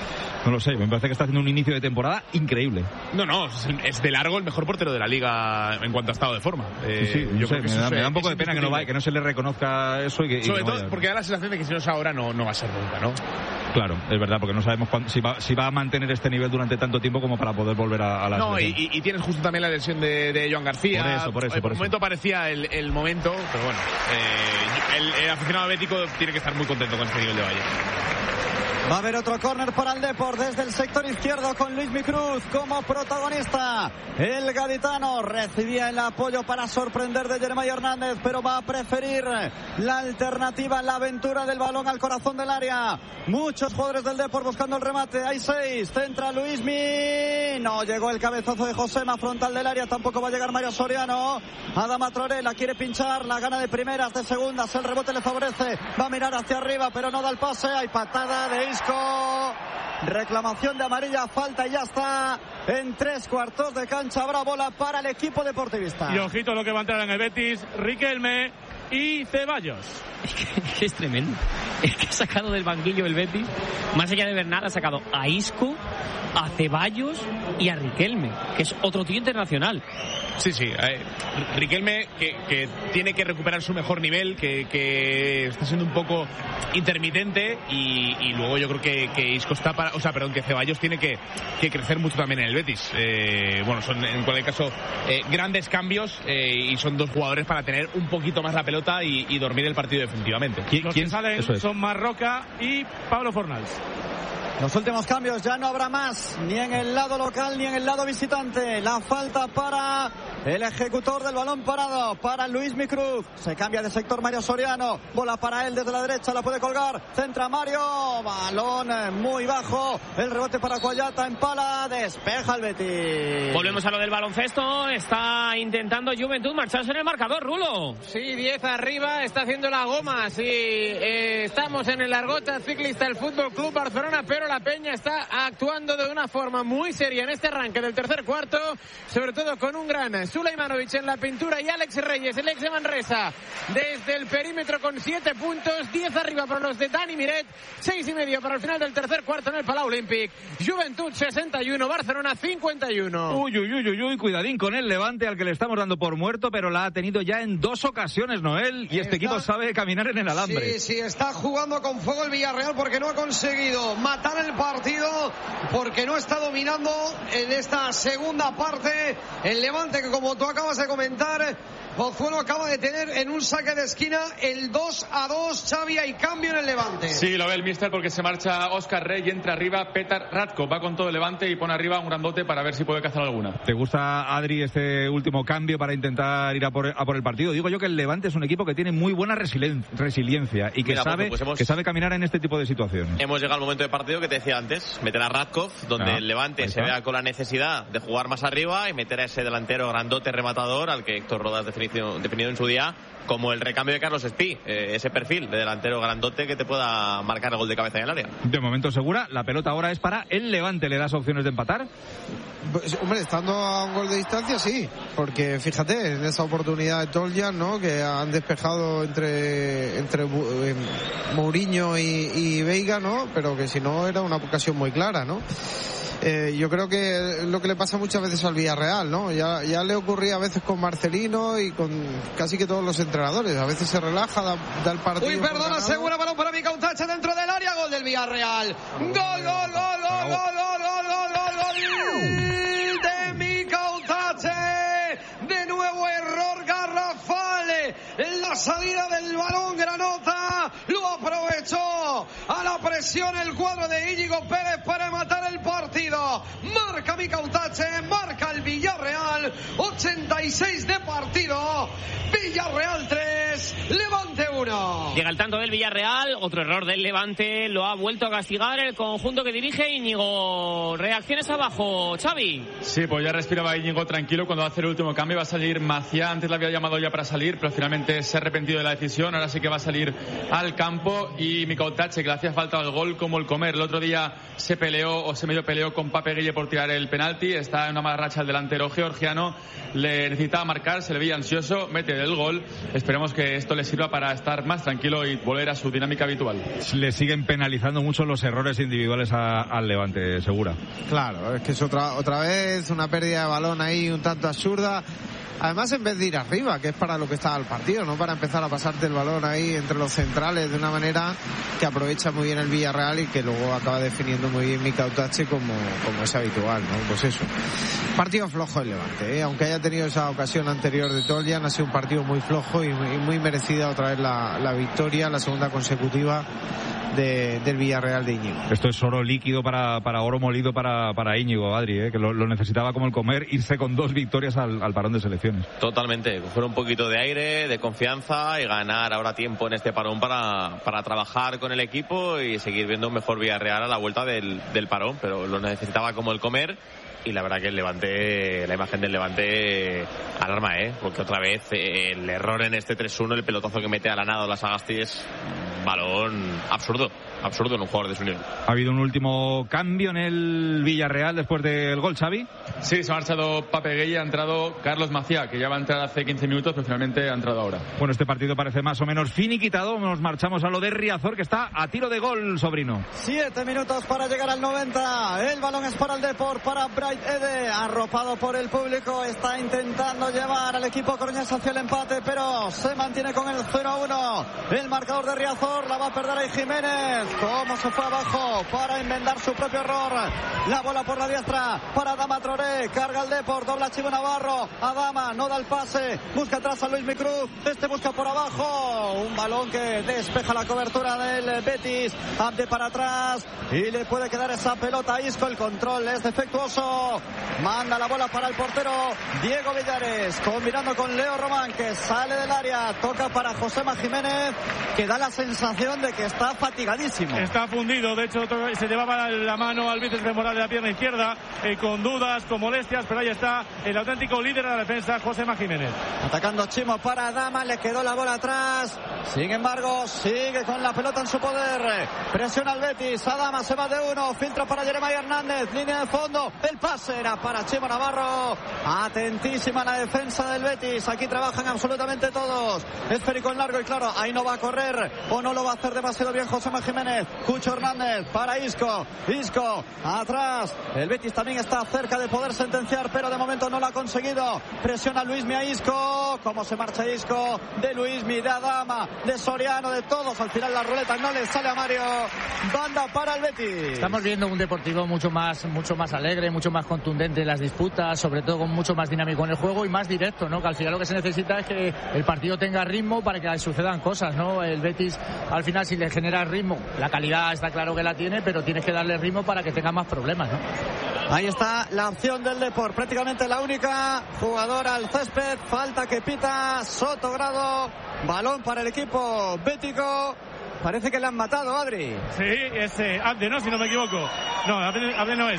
No lo sé, me parece que está haciendo un inicio de temporada increíble. No, es de largo el mejor portero de la liga en cuanto a estado de forma. Yo creo que me da un poco de pena que no se le reconozca eso. Sobre todo porque da la sensación de que si no es ahora no va a ser nunca, ¿no? Claro, es verdad, porque no sabemos si va a mantener este nivel durante tanto tiempo como para poder volver a la selección. Y tienes justo también la lesión de Joan García. Por eso. Por un momento parecía el momento, pero bueno, el aficionado bético tiene que estar muy contento con este nivel de Valle. Va a haber otro córner para el Depor desde el sector izquierdo con Luismi Cruz como protagonista. El gaditano recibía el apoyo para sorprender de Jeremai Hernández, pero va a preferir la alternativa, la aventura del balón al corazón del área. Muchos jugadores del Depor buscando el remate. Hay 6, centra Luismi. No llegó el cabezazo de Josema, frontal del área. Tampoco va a llegar Mario Soriano. Adama Traoré la quiere pinchar, la gana de primeras, de segundas. El rebote le favorece. Va a mirar hacia arriba, pero no da el pase. Hay patada de reclamación de amarilla, falta y ya está en 3/4 de cancha. Habrá bola para el equipo deportivista. Y ojito lo que va a entrar en el Betis, Riquelme y Ceballos. Es tremendo. Es que ha sacado del banquillo el Betis, más allá de Bernal, ha sacado a Isco, a Ceballos y a Riquelme, que es otro tío internacional. Sí. Riquelme que tiene que recuperar su mejor nivel, que está siendo un poco intermitente, y luego yo creo que Isco está que Ceballos tiene que crecer mucho también en el Betis. Son en cualquier caso grandes cambios, y son dos jugadores para tener un poquito más la pelota y dormir el partido definitivamente. Los que salen son Marroca y Pablo Fornals. Los últimos cambios, ya no habrá más, ni en el lado local ni en el lado visitante. La falta para el ejecutor del balón parado, para Luismi Cruz. Se cambia de sector Mario Soriano. Bola para él desde la derecha, la puede colgar. Centra Mario, balón muy bajo. El rebote para Cuayata, empala, despeja el Betis. Volvemos a lo del baloncesto. Está intentando Juventud marcharse en el marcador, Rulo. Sí, 10 arriba, está haciendo la goma. Sí, estamos en el Argota Ciclista del Fútbol Club Barcelona, pero la Peña está actuando de una forma muy seria en este arranque del tercer cuarto, sobre todo con un gran Sulejmanovic en la pintura y Alex Reyes, el ex de Manresa, desde el perímetro con 7 puntos, 10 arriba para los de Dani Miret, 6,5 para el final del tercer cuarto en el Palau Olímpic. Juventud 61, Barcelona 51. Uy, cuidadín con el Levante, al que le estamos dando por muerto, pero la ha tenido ya en 2 ocasiones, Noel, y este equipo sabe caminar en el alambre. Sí, está jugando con fuego el Villarreal porque no ha conseguido matar el partido, porque no está dominando en esta segunda parte el Levante, que como tú acabas de comentar, Pozuelo acaba de tener en un saque de esquina el 2-2. Xavi, hay cambio en el Levante. Sí, lo ve el míster, porque se marcha Óscar Rey y entra arriba Petar Ratko. Va con todo el Levante y pone arriba un grandote para ver si puede cazar alguna. ¿Te gusta, Adri, este último cambio para intentar ir a por el partido? Digo yo que el Levante es un equipo que tiene muy buena resiliencia y que sabe caminar en este tipo de situaciones. Hemos llegado al momento de partido que te decía antes, meter a Radkov, donde el Levante se vea con la necesidad de jugar más arriba, y meter a ese delantero grandote rematador al que Héctor Rodas definido en su día como el recambio de Carlos Espí, ese perfil de delantero grandote que te pueda marcar el gol de cabeza en el área. De momento segura, la pelota ahora es para el Levante. ¿Le das opciones de empatar? Pues, hombre, estando a un gol de distancia, sí, porque fíjate, en esa oportunidad de Toljan, ¿no?, que han despejado entre Mourinho y Veiga, ¿no?, pero que si no era una ocasión muy clara, ¿no? Yo creo que lo que le pasa muchas veces al Villarreal, ¿no? Ya le ocurría a veces con Marcelino y con casi que todos los entrenadores. A veces se relaja, da el partido. Uy, perdona, segura, balón para Mica Utache dentro del área, gol del Villarreal. Gol de Mica Utache. De nuevo error garrafal en la salida del balón. Granota lo aprovechó a la presión el cuadro de Íñigo Pérez para matar el partido. Marca Mica Utache, marca el Villarreal. 86 de partido. Villarreal 3, Levante 1. Llega el tanto del Villarreal, otro error del Levante, lo ha vuelto a castigar el conjunto que dirige Íñigo. Reacciones abajo, Xavi. Sí, pues ya respiraba Íñigo tranquilo cuando va a hacer el último cambio. Va a salir Maciá, antes la había llamado ya para salir, pero finalmente se ha arrepentido de la decisión. Ahora sí que va a salir al campo, y Mica Utache, que le hacía falta el gol como el comer. El otro día se medio peleó con Pape Gueye por tirar el penalti. Está en una mala racha el delantero georgiano, le necesitaba marcar, se le veía ansioso, mete el gol. Esperemos que que esto le sirva para estar más tranquilo y volver a su dinámica habitual. Le siguen penalizando mucho los errores individuales al Levante, Segura. Claro, es que es otra vez una pérdida de balón ahí un tanto absurda. Además, en vez de ir arriba, que es para lo que estaba el partido, no para empezar a pasarte el balón ahí entre los centrales de una manera que aprovecha muy bien el Villarreal y que luego acaba definiendo muy bien Mikel Otache como es habitual, ¿no? Pues eso. Partido flojo el Levante, ¿eh? Aunque haya tenido esa ocasión anterior de Toljan, ha sido un partido muy flojo y muy merecida otra vez la victoria, la segunda consecutiva del Villarreal de Íñigo. Esto es oro líquido para oro molido para Íñigo, Adri, que lo necesitaba como el comer, irse con 2 victorias al parón de selecciones. Totalmente, coger un poquito de aire, de confianza y ganar ahora tiempo en este parón para trabajar con el equipo y seguir viendo un mejor Villarreal a la vuelta del parón, pero lo necesitaba como el comer. Y la verdad que el Levante, la imagen del Levante alarma, porque otra vez el error en este 3-1, el pelotazo que mete a la nada la Sagasti es un balón absurdo en un jugador de su nivel. ¿Ha habido un último cambio en el Villarreal después del gol, Xavi? Sí, se ha marchado Pape Gueye, ha entrado Carlos Maciá, que ya va a entrar hace 15 minutos, pero finalmente ha entrado ahora. Bueno, este partido parece más o menos finiquitado. Nos marchamos a lo de Riazor, que está a tiro de gol, sobrino. 7 minutos para llegar al 90. El balón es para el Depor, para Bright Ede, arropado por el público. Está intentando llevar al equipo coruñés hacia el empate, pero se mantiene con el 0-1. El marcador de Riazor la va a perder ahí Jiménez. Cómo se fue abajo para enmendar su propio error. La bola por la diestra para Adama Traoré. Carga el Depor, dobla Chivo Navarro. Adama no da el pase, busca atrás a Luis Micruz. Este busca por abajo. Un balón que despeja la cobertura del Betis. Abde para atrás y le puede quedar esa pelota a Isco. El control es defectuoso. Manda la bola para el portero Diego Villares, combinando con Leo Román, que sale del área. Toca para Josema Jiménez, que da la sensación de que está fatigadísimo. Está fundido, de hecho se llevaba la mano al bíceps femoral de la pierna izquierda, con dudas, con molestias, pero ahí está el auténtico líder de la defensa, Josema Jiménez. Atacando Chimo para Adama, le quedó la bola atrás. Sin embargo, sigue con la pelota en su poder. Presiona al Betis, Adama se va de uno, filtra para Jeremiah Hernández, línea de fondo, el pase era para Chimo Navarro. Atentísima la defensa del Betis, aquí trabajan absolutamente todos. Esférico en largo y claro, ahí no va a correr o no lo va a hacer demasiado bien Josema Jiménez. Cucho Hernández para Isco atrás. El Betis también está cerca de poder sentenciar, pero de momento no lo ha conseguido. Presiona Luismi a Isco. Cómo se marcha Isco, de Luismi, de Adama, de Soriano, de todos. Al final la ruleta no le sale a Mario. Banda para el Betis. Estamos viendo un Deportivo mucho más alegre, mucho más contundente en las disputas, sobre todo con mucho más dinámico en el juego y más directo, ¿no? Que al final lo que se necesita es que el partido tenga ritmo para que sucedan cosas, ¿no? El Betis al final, si le genera ritmo, la calidad está claro que la tiene, pero tienes que darle ritmo para que tenga más problemas, ¿no? Ahí está la opción del Depor, prácticamente la única. Jugador al césped, falta que pita Sotogrado, balón para el equipo bético. Parece que le han matado, Adri. Sí, es Abde, ¿no? Si no me equivoco. No, Abde no es.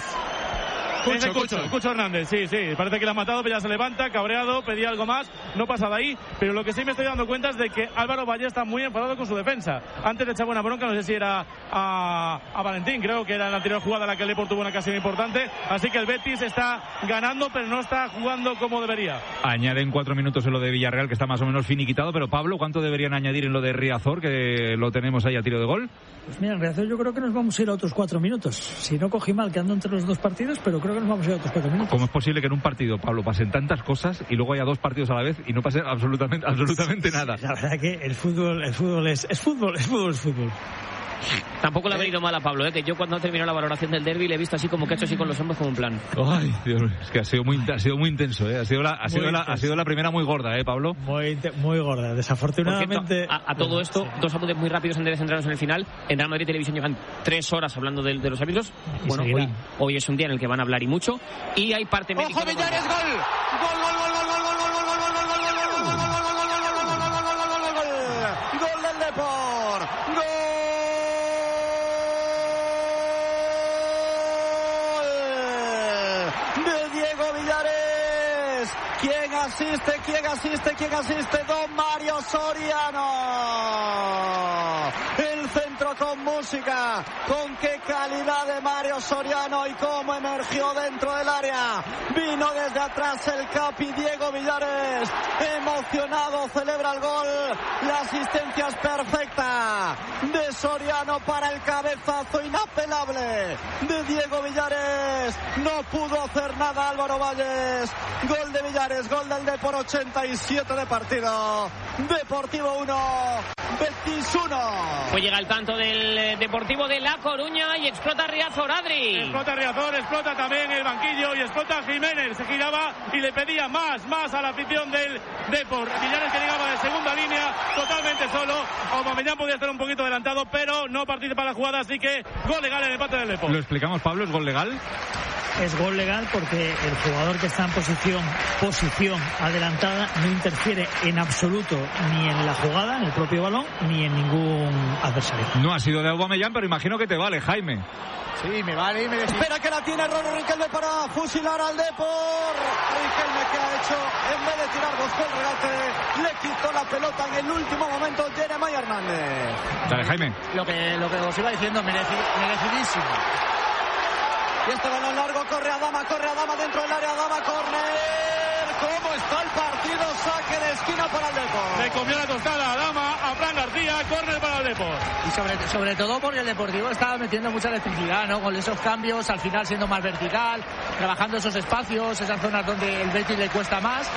Cucho Hernández, sí, parece que le ha matado, pero ya se levanta, cabreado, pedía algo más, no pasa de ahí, pero lo que sí me estoy dando cuenta es de que Álvaro Valle está muy enfadado con su defensa. Antes le echaba una bronca, no sé si era a Valentín, creo que era en la anterior jugada en la que el Depor tuvo una ocasión importante, así que el Betis está ganando, pero no está jugando como debería. Añaden 4 minutos en lo de Villarreal, que está más o menos finiquitado, pero Pablo, ¿cuánto deberían añadir en lo de Riazor, que lo tenemos ahí a tiro de gol? Pues mira, en Riazor yo creo que nos vamos a ir a otros 4 minutos. Si no cogí mal, quedando entre los 2 partidos, pero creo que nos vamos a ir a otros 4 minutos. ¿Cómo es posible que en un partido, Pablo, pasen tantas cosas y luego haya 2 partidos a la vez y no pase absolutamente nada? La verdad que el fútbol es fútbol. Tampoco le ha venido mal a Pablo, que yo cuando ha terminado la valoración del derbi le he visto así como que ha hecho así con los hombros como un plan. Ay, Dios, es que ha sido muy intenso, ha sido la primera muy gorda, Pablo. Muy gorda, desafortunadamente. Cierto, a todo esto, sí. 2 apuntes muy rápidos antes de centrarnos en el final. En Real Madrid Televisión llevan 3 horas hablando de los árbitros. Bueno, hoy es un día en el que van a hablar y mucho. Y hay parte médica. ¡Ojo, Villares, gol! ¡Gol del Depor! ¡Gol! ¿Quién asiste? Don Mario Soriano. El centro con música, con qué calidad de Mario Soriano y cómo emergió dentro del área. Vino desde atrás el capi Diego Villares, emocionado, celebra el gol. La asistencia es perfecta de Soriano para el cabezazo inapelable de Diego Villares. No pudo hacer nada Álvaro Valles. Gol de Villares, gol del Depor, 87 de partido. Deportivo 1, Betis 1. Pues llega el tanto del Deportivo de La Coruña y explota Riazor, Adri. Explota Riazor, explota también el banquillo y explota Jiménez. Se giraba y le pedía más a la afición del Depor. Villares que llegaba de segunda línea, totalmente solo. Aubameyang podía estar un poquito adelantado, pero no participa en la jugada, así que gol legal en el empate del Depor. ¿Lo explicamos, Pablo? ¿Es gol legal? Es gol legal porque el jugador que está en posición adelantada no interfiere en absoluto ni en la jugada, en el propio balón, ni en ningún adversario. No ha sido de Aubameyang, pero imagino que te vale, Jaime. Sí, me vale y me decís. Espera que la tiene Roro Riquelme para fusilar al Depor. Riquelme que ha hecho, en vez de tirar, buscó el regate, le quitó la pelota en el último momento Jeremiah Hernández. Dale, Jaime. Lo que os iba diciendo, merecidísimo. Y este balón largo, corre Adama dentro del área, Adama, córner. ¿Cómo está el partido? Saque de esquina para el Depor. Le comió la tostada a Adama, a Fran García, córner para el Depor. Y sobre todo porque el Deportivo estaba metiendo mucha electricidad, ¿no? Con esos cambios, al final siendo más vertical, trabajando esos espacios, esas zonas donde el Betis le cuesta más.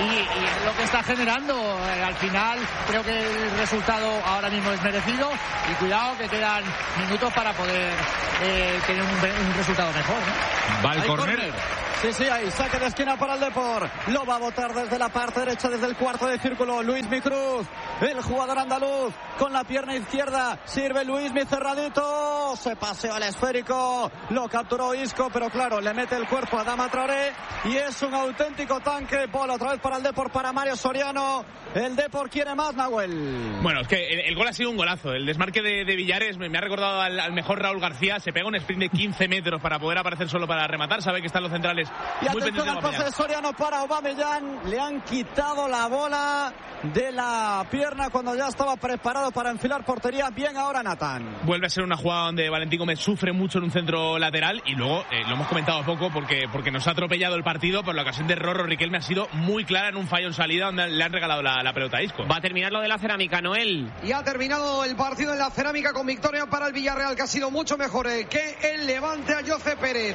Y lo que está generando, al final, creo que el resultado ahora mismo es merecido. Y cuidado que quedan minutos para poder tener un resultado mejor, ¿no? Va el córner. Sí, ahí, saque de esquina para el Depor. Lo va a botar desde la parte derecha, desde el cuarto de círculo. Luismi Cruz, el jugador andaluz, con la pierna izquierda. Sirve Luismi cerradito. Se paseó al esférico. Lo capturó Isco, pero claro, le mete el cuerpo a Adama Traoré. Y es un auténtico tanque. Bola otra vez para el Depor, para Mario Soriano. El Depor quiere más, Nahuel. Bueno, es que el gol ha sido un golazo. El desmarque de Villares me ha recordado al mejor Raúl García. Se pega un sprint de 15 metros para poder aparecer solo para rematar. Sabe que están los centrales. Y atención al pase de Soriano para Aubameyang. Le han quitado la bola de la pierna cuando ya estaba preparado para enfilar portería. Bien ahora Nathan. Vuelve a ser una jugada donde Valentín Gómez sufre mucho en un centro lateral y luego lo hemos comentado poco porque nos ha atropellado el partido, pero la ocasión de Rorro Riquelme ha sido muy clara en un fallo en salida donde le han regalado la pelota a Isco. Va a terminar lo de la Cerámica, Noel. Y ha terminado el partido en la Cerámica con victoria para el Villarreal, que ha sido mucho mejor que el Levante. A José Pérez,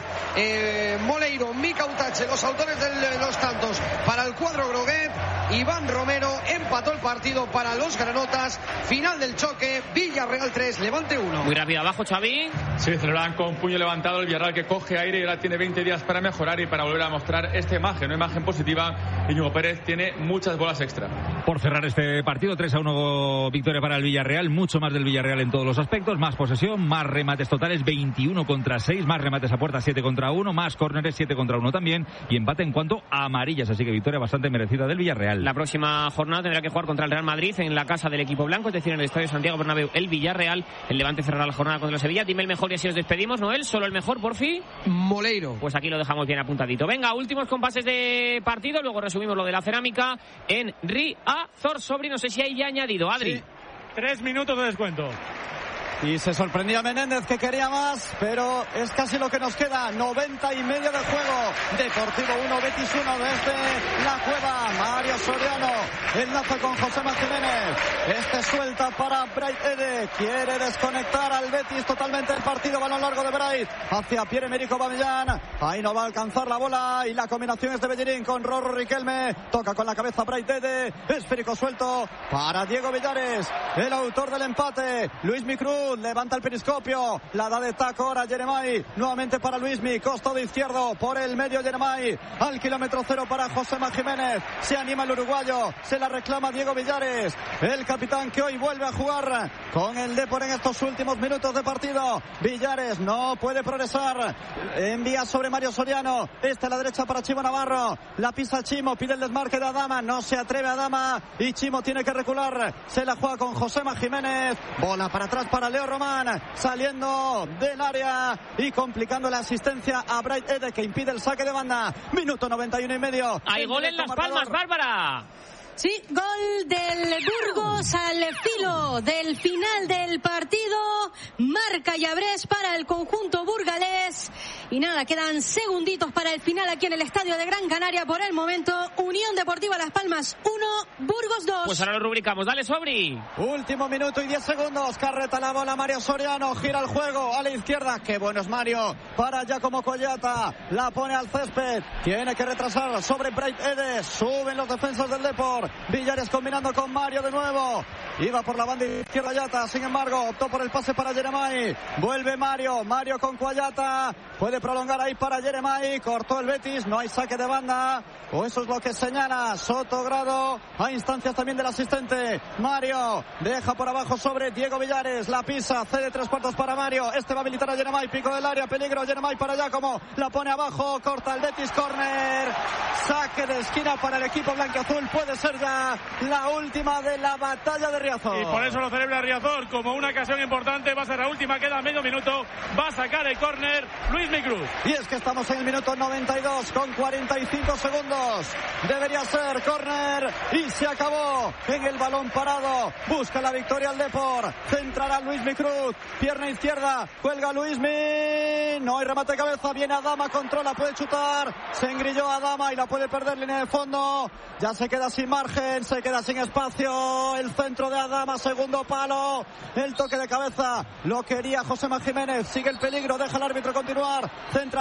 Moleiro, Mika Utache, los autores de los tantos para el cuadro Groguet. Iván Romero empató el partido para los granotas. Final del choque, Villarreal 3, Levante 1. Muy rápido abajo, Xavi. Sí, celebraban con puño levantado el Villarreal, que coge aire y ahora tiene 20 días para mejorar y para volver a mostrar esta imagen, una imagen positiva. Íñigo Pérez tiene muchas bolas extra. Por cerrar este partido, 3-1 victoria para el Villarreal, mucho más del Villarreal en todos los aspectos, más posesión, más remates totales, 21 contra 6, más remates a puerta, 7 contra 1, más córneres, 7 contra 1 también, y empate en cuanto a amarillas, así que victoria bastante merecida del Villarreal. La próxima jornada tendrá que jugar contra el Real Madrid en la casa del equipo blanco, es decir, en el Estadio Santiago Bernabéu, el Villarreal. El Levante cerrará la jornada contra el Sevilla. Dime el mejor y así os despedimos, Noel. Solo el mejor, por fin. Moleiro. Pues aquí lo dejamos bien apuntadito. Venga, últimos compases de partido, luego resumimos lo de la Cerámica en Riazor. Sobri, no sé si hay ya añadido, Adri. Sí. 3 minutos de descuento. Y se sorprendía Menéndez, que quería más, pero es casi lo que nos queda. 90 y medio de juego. Deportivo 1, Betis 1 desde la cueva. Mario Soriano enlaza con José Jiménez. Suelta para Bright Ede. Quiere desconectar al Betis totalmente el partido. Balón largo de Bright hacia Pierre-Emerick Aubameyang. Ahí no va a alcanzar la bola y la combinación es de Bellerín con Rorro Riquelme. Toca con la cabeza Bright Ede. Esférico suelto para Diego Villares, el autor del empate. Luismi Cruz levanta el periscopio, la da de taco ahora Jeremai, nuevamente para Luismi, costado izquierdo por el medio Jeremai, al kilómetro 0 para Josema Jiménez, se anima el uruguayo, se la reclama Diego Villares, el capitán que hoy vuelve a jugar con el Depor en estos últimos minutos de partido. Villares no puede progresar, envía sobre Mario Soriano, a la derecha para Chimo Navarro, la pisa Chimo, pide el desmarque de Adama, no se atreve Adama y Chimo tiene que recular, se la juega con Josema Jiménez, bola para atrás para Leo Román, saliendo del área y complicando la asistencia a Bright Ede, que impide el saque de banda. Minuto 91 y medio. Hay gol en Las Palmas, Bárbara. Sí, gol del Burgos al filo minuto del final del partido. Marca Llabrés para el conjunto burgalés. Y nada, quedan segunditos para el final aquí en el estadio de Gran Canaria. Por el momento, Unión Deportiva Las Palmas 1, Burgos 2. Pues ahora lo rubricamos. Dale, Sobri. Último minuto y 10 segundos. Carreta la bola, Mario Soriano. Gira el juego a la izquierda. Qué bueno es Mario. Para Giacomo Collata. La pone al césped. Tiene que retrasar sobre Bright Edes. Suben los defensas del Depor. Villares combinando con Mario de nuevo. Iba por la banda izquierda Yata. Sin embargo, optó por el pase para Jeremai. Vuelve Mario. Mario con Collata. Puede prolongar ahí para Jeremai. Cortó el Betis. No hay saque de banda. O eso es lo que señala Sotogrado. A instancias también del asistente. Mario deja por abajo sobre Diego Villares. La pisa. Cede 3/4 para Mario. Este va a habilitar a Jeremai. Pico del área. Peligro. Jeremai para Giacomo. La pone abajo. Corta el Betis. Córner. Saque de esquina para el equipo blanquiazul. Puede ser ya la última de la batalla de Riazor. Y por eso lo celebra Riazor como una ocasión importante. Va a ser la última. Queda medio minuto. Va a sacar el córner Luis Micruz. Y es que estamos en el minuto 92 con 45 segundos. Debería ser córner y se acabó en el balón parado. Busca la victoria al Depor. Centrará Luismi Cruz. Pierna izquierda. Cuelga Luismi. No hay remate de cabeza. Viene Adama. Controla. Puede chutar. Se engrilló Adama y la puede perder línea de fondo. Ya se queda sin margen. Se queda sin espacio. El centro de Adama. Segundo palo. El toque de cabeza. Lo quería Josema Jiménez. Sigue el peligro. Deja el árbitro continuar. Centra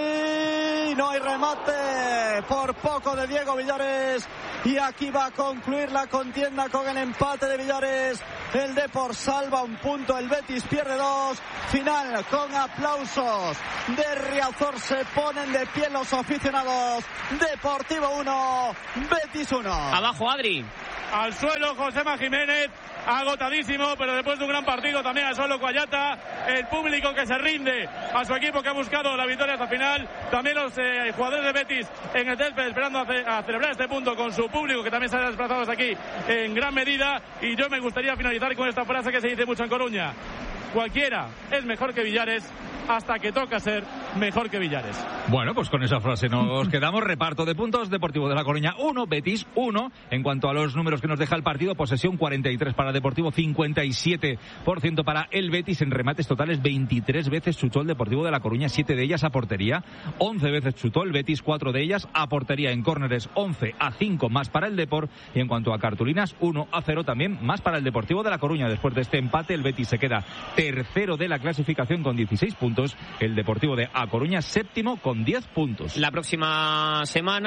Luismi. No hay remate. Por poco de Diego Villares. Y aquí va a concluir la contienda con el empate de Villares. El Depor salva un punto. El Betis pierde 2. Final con aplausos de Riazor. Se ponen de pie los aficionados. Deportivo 1, Betis 1. Abajo, Adri. Al suelo Josema Jiménez, agotadísimo, pero después de un gran partido también al suelo Collata. El público que se rinde a su equipo, que ha buscado la victoria hasta el final. También los jugadores de Betis en el césped esperando a celebrar este punto con su público, que también se ha desplazado hasta aquí en gran medida. Y yo me gustaría finalizar con esta frase que se dice mucho en Coruña: cualquiera es mejor que Villares hasta que toca ser mejor que Villares. Bueno, pues con esa frase nos quedamos. Reparto de puntos: Deportivo de La Coruña 1, Betis 1. En cuanto a los números que nos deja el partido: posesión 43 para Deportivo, 57% para el Betis. En remates totales, 23 veces chutó el Deportivo de La Coruña, 7 de ellas a portería. 11 veces chutó el Betis, 4 de ellas a portería. En córneres, 11-5 más para el Depor. Y en cuanto a cartulinas, 1-0 también más para el Deportivo de La Coruña. Después de este empate, el Betis se queda tercero de la clasificación con 16 puntos. El Deportivo de A Coruña séptimo con 10 puntos. La próxima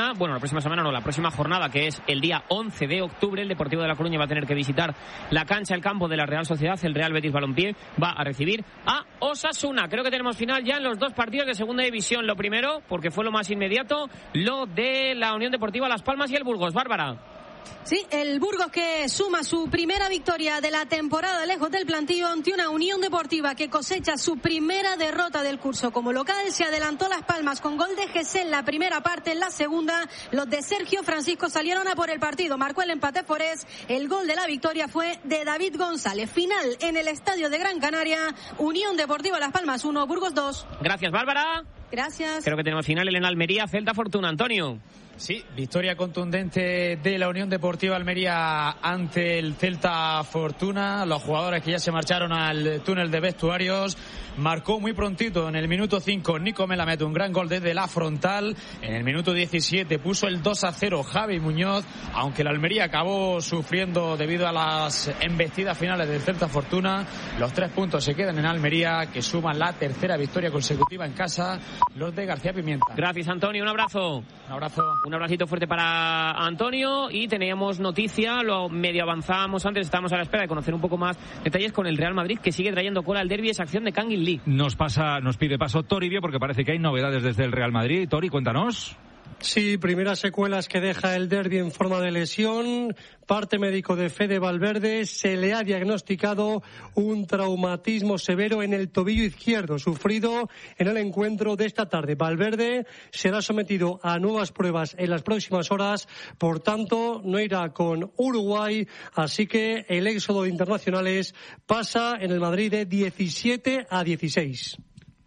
jornada, que es el día 11 de octubre, el Deportivo de La Coruña va a tener que visitar la cancha, el campo de la Real Sociedad. El Real Betis Balompié va a recibir a Osasuna. Creo que tenemos final ya en los dos partidos de segunda división. Lo primero, porque fue lo más inmediato, lo de la Unión Deportiva Las Palmas y el Burgos. Bárbara. Sí, el Burgos, que suma su primera victoria de la temporada lejos del plantillo ante una Unión Deportiva que cosecha su primera derrota del curso como local. Se adelantó Las Palmas con gol de Gesell en la primera parte. En la segunda, los de Sergio Francisco salieron a por el partido. Marcó el empate Forés. El gol de la victoria fue de David González. Final en el estadio de Gran Canaria. Unión Deportiva Las Palmas 1, Burgos 2. Gracias, Bárbara. Gracias. Creo que tenemos final en Almería, Celta Fortuna. Antonio. Sí, victoria contundente de la Unión Deportiva Almería ante el Celta Fortuna. Los jugadores que ya se marcharon al túnel de vestuarios. Marcó muy prontito en el minuto 5 Nico Melamed un gran gol desde la frontal. En el minuto 17 puso el 2-0 Javi Muñoz, aunque la Almería acabó sufriendo debido a las embestidas finales del Celta Fortuna. Los 3 puntos se quedan en Almería, que suman la tercera victoria consecutiva en casa, los de García Pimienta. Gracias, Antonio, un abrazo. Un abrazo. Un abracito fuerte para Antonio. Y teníamos noticia, lo medio avanzábamos antes, estábamos a la espera de conocer un poco más detalles con el Real Madrid, que sigue trayendo cola al derbi, esa acción de Kang In Lee. Nos pide paso Toribio, porque parece que hay novedades desde el Real Madrid. Tori, cuéntanos. Sí, primeras secuelas que deja el derbi en forma de lesión. Parte médico de Fede Valverde. Se le ha diagnosticado un traumatismo severo en el tobillo izquierdo, sufrido en el encuentro de esta tarde. Valverde será sometido a nuevas pruebas en las próximas horas. Por tanto, no irá con Uruguay. Así que el éxodo de internacionales pasa en el Madrid de 17 a 16.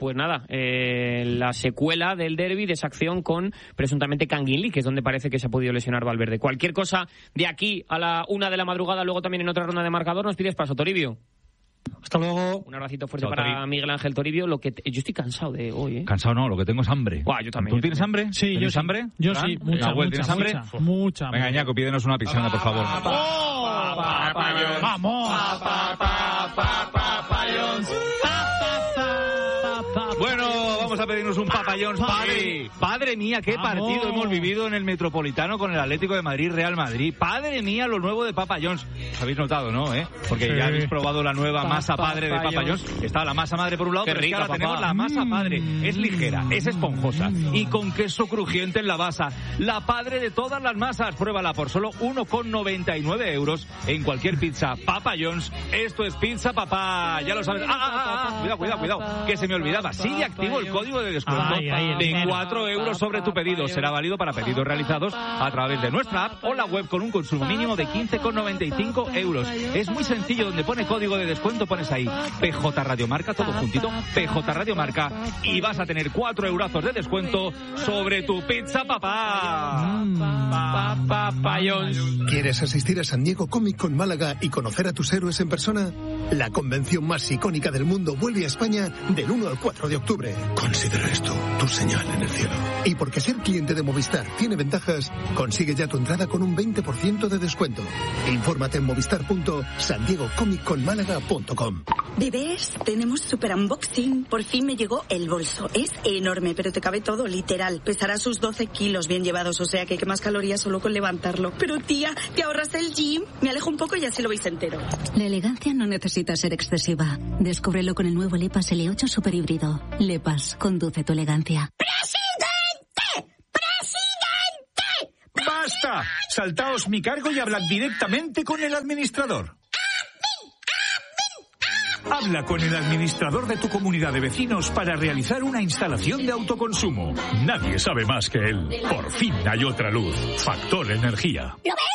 pues nada, la secuela del derbi, de esa acción con presuntamente Kangin Lee, que es donde parece que se ha podido lesionar Valverde. Cualquier cosa de aquí a la 1 de la madrugada, luego también en otra ronda de marcador, nos pides paso, Toribio. Hasta luego. Un abracito fuerte para Miguel Ángel Toribio. Yo estoy cansado de hoy, ¿eh? Cansado no, lo que tengo es hambre. Yo también. ¿Tú tienes hambre? Sí, yo sí. hambre? Yo sí, mucha. ¿Tienes hambre? Mucha. Venga, Ñaco, pídenos una pisana, por favor. ¡Vamos! Bueno, vamos a pedirnos un Papa John's, Padre mía, qué partido hemos vivido en el Metropolitano con el Atlético de Madrid, Real Madrid. Padre mía, lo nuevo de Papa John's. Os habéis notado, ¿no? Porque ya habéis probado la nueva masa padre de Papa John's. Está la masa madre por un lado, pero rica, es que ahora tenemos la masa padre. Es ligera, es esponjosa y con queso crujiente en la base. La padre de todas las masas. Pruébala por solo 1,99 € en cualquier pizza Papa John's. Esto es Pizza Papá. Ya lo sabes. Cuidado, que se me olvidaba. Sigue activo el código de descuento de 4 € sobre tu pedido. Será válido para pedidos realizados a través de nuestra app o la web con un consumo mínimo de 15,95 €. Es muy sencillo, donde pone código de descuento pones ahí PJ Radio Marca, todo juntito, PJ Radio Marca, y vas a tener 4 € de descuento sobre tu Pizza Papá. Papa John's. ¿Quieres asistir a San Diego Comic Con Málaga y conocer a tus héroes en persona? La convención más icónica del mundo vuelve a España del 1 al 4 de octubre. Considera esto tu señal en el cielo. Y porque ser cliente de Movistar tiene ventajas, consigue ya tu entrada con un 20% de descuento. Infórmate en movistar.sandiegocomicconmálaga.com. Bebés, tenemos super unboxing. Por fin me llegó el bolso. Es enorme, pero te cabe todo, literal. Pesará sus 12 kilos bien llevados, o sea que quemas calorías solo con levantarlo. Pero tía, ¿te ahorras el gym? Me alejo un poco y así lo veis entero. La elegancia no necesita ser excesiva. Descúbrelo con el nuevo Lepas L8 Super Híbrido. Lepas, conduce tu elegancia. ¡Basta! Saltaos mi cargo y hablad directamente con el administrador. Habla con el administrador de tu comunidad de vecinos para realizar una instalación de autoconsumo. Nadie sabe más que él. Por fin hay otra luz. Factor Energía. ¿Lo ves?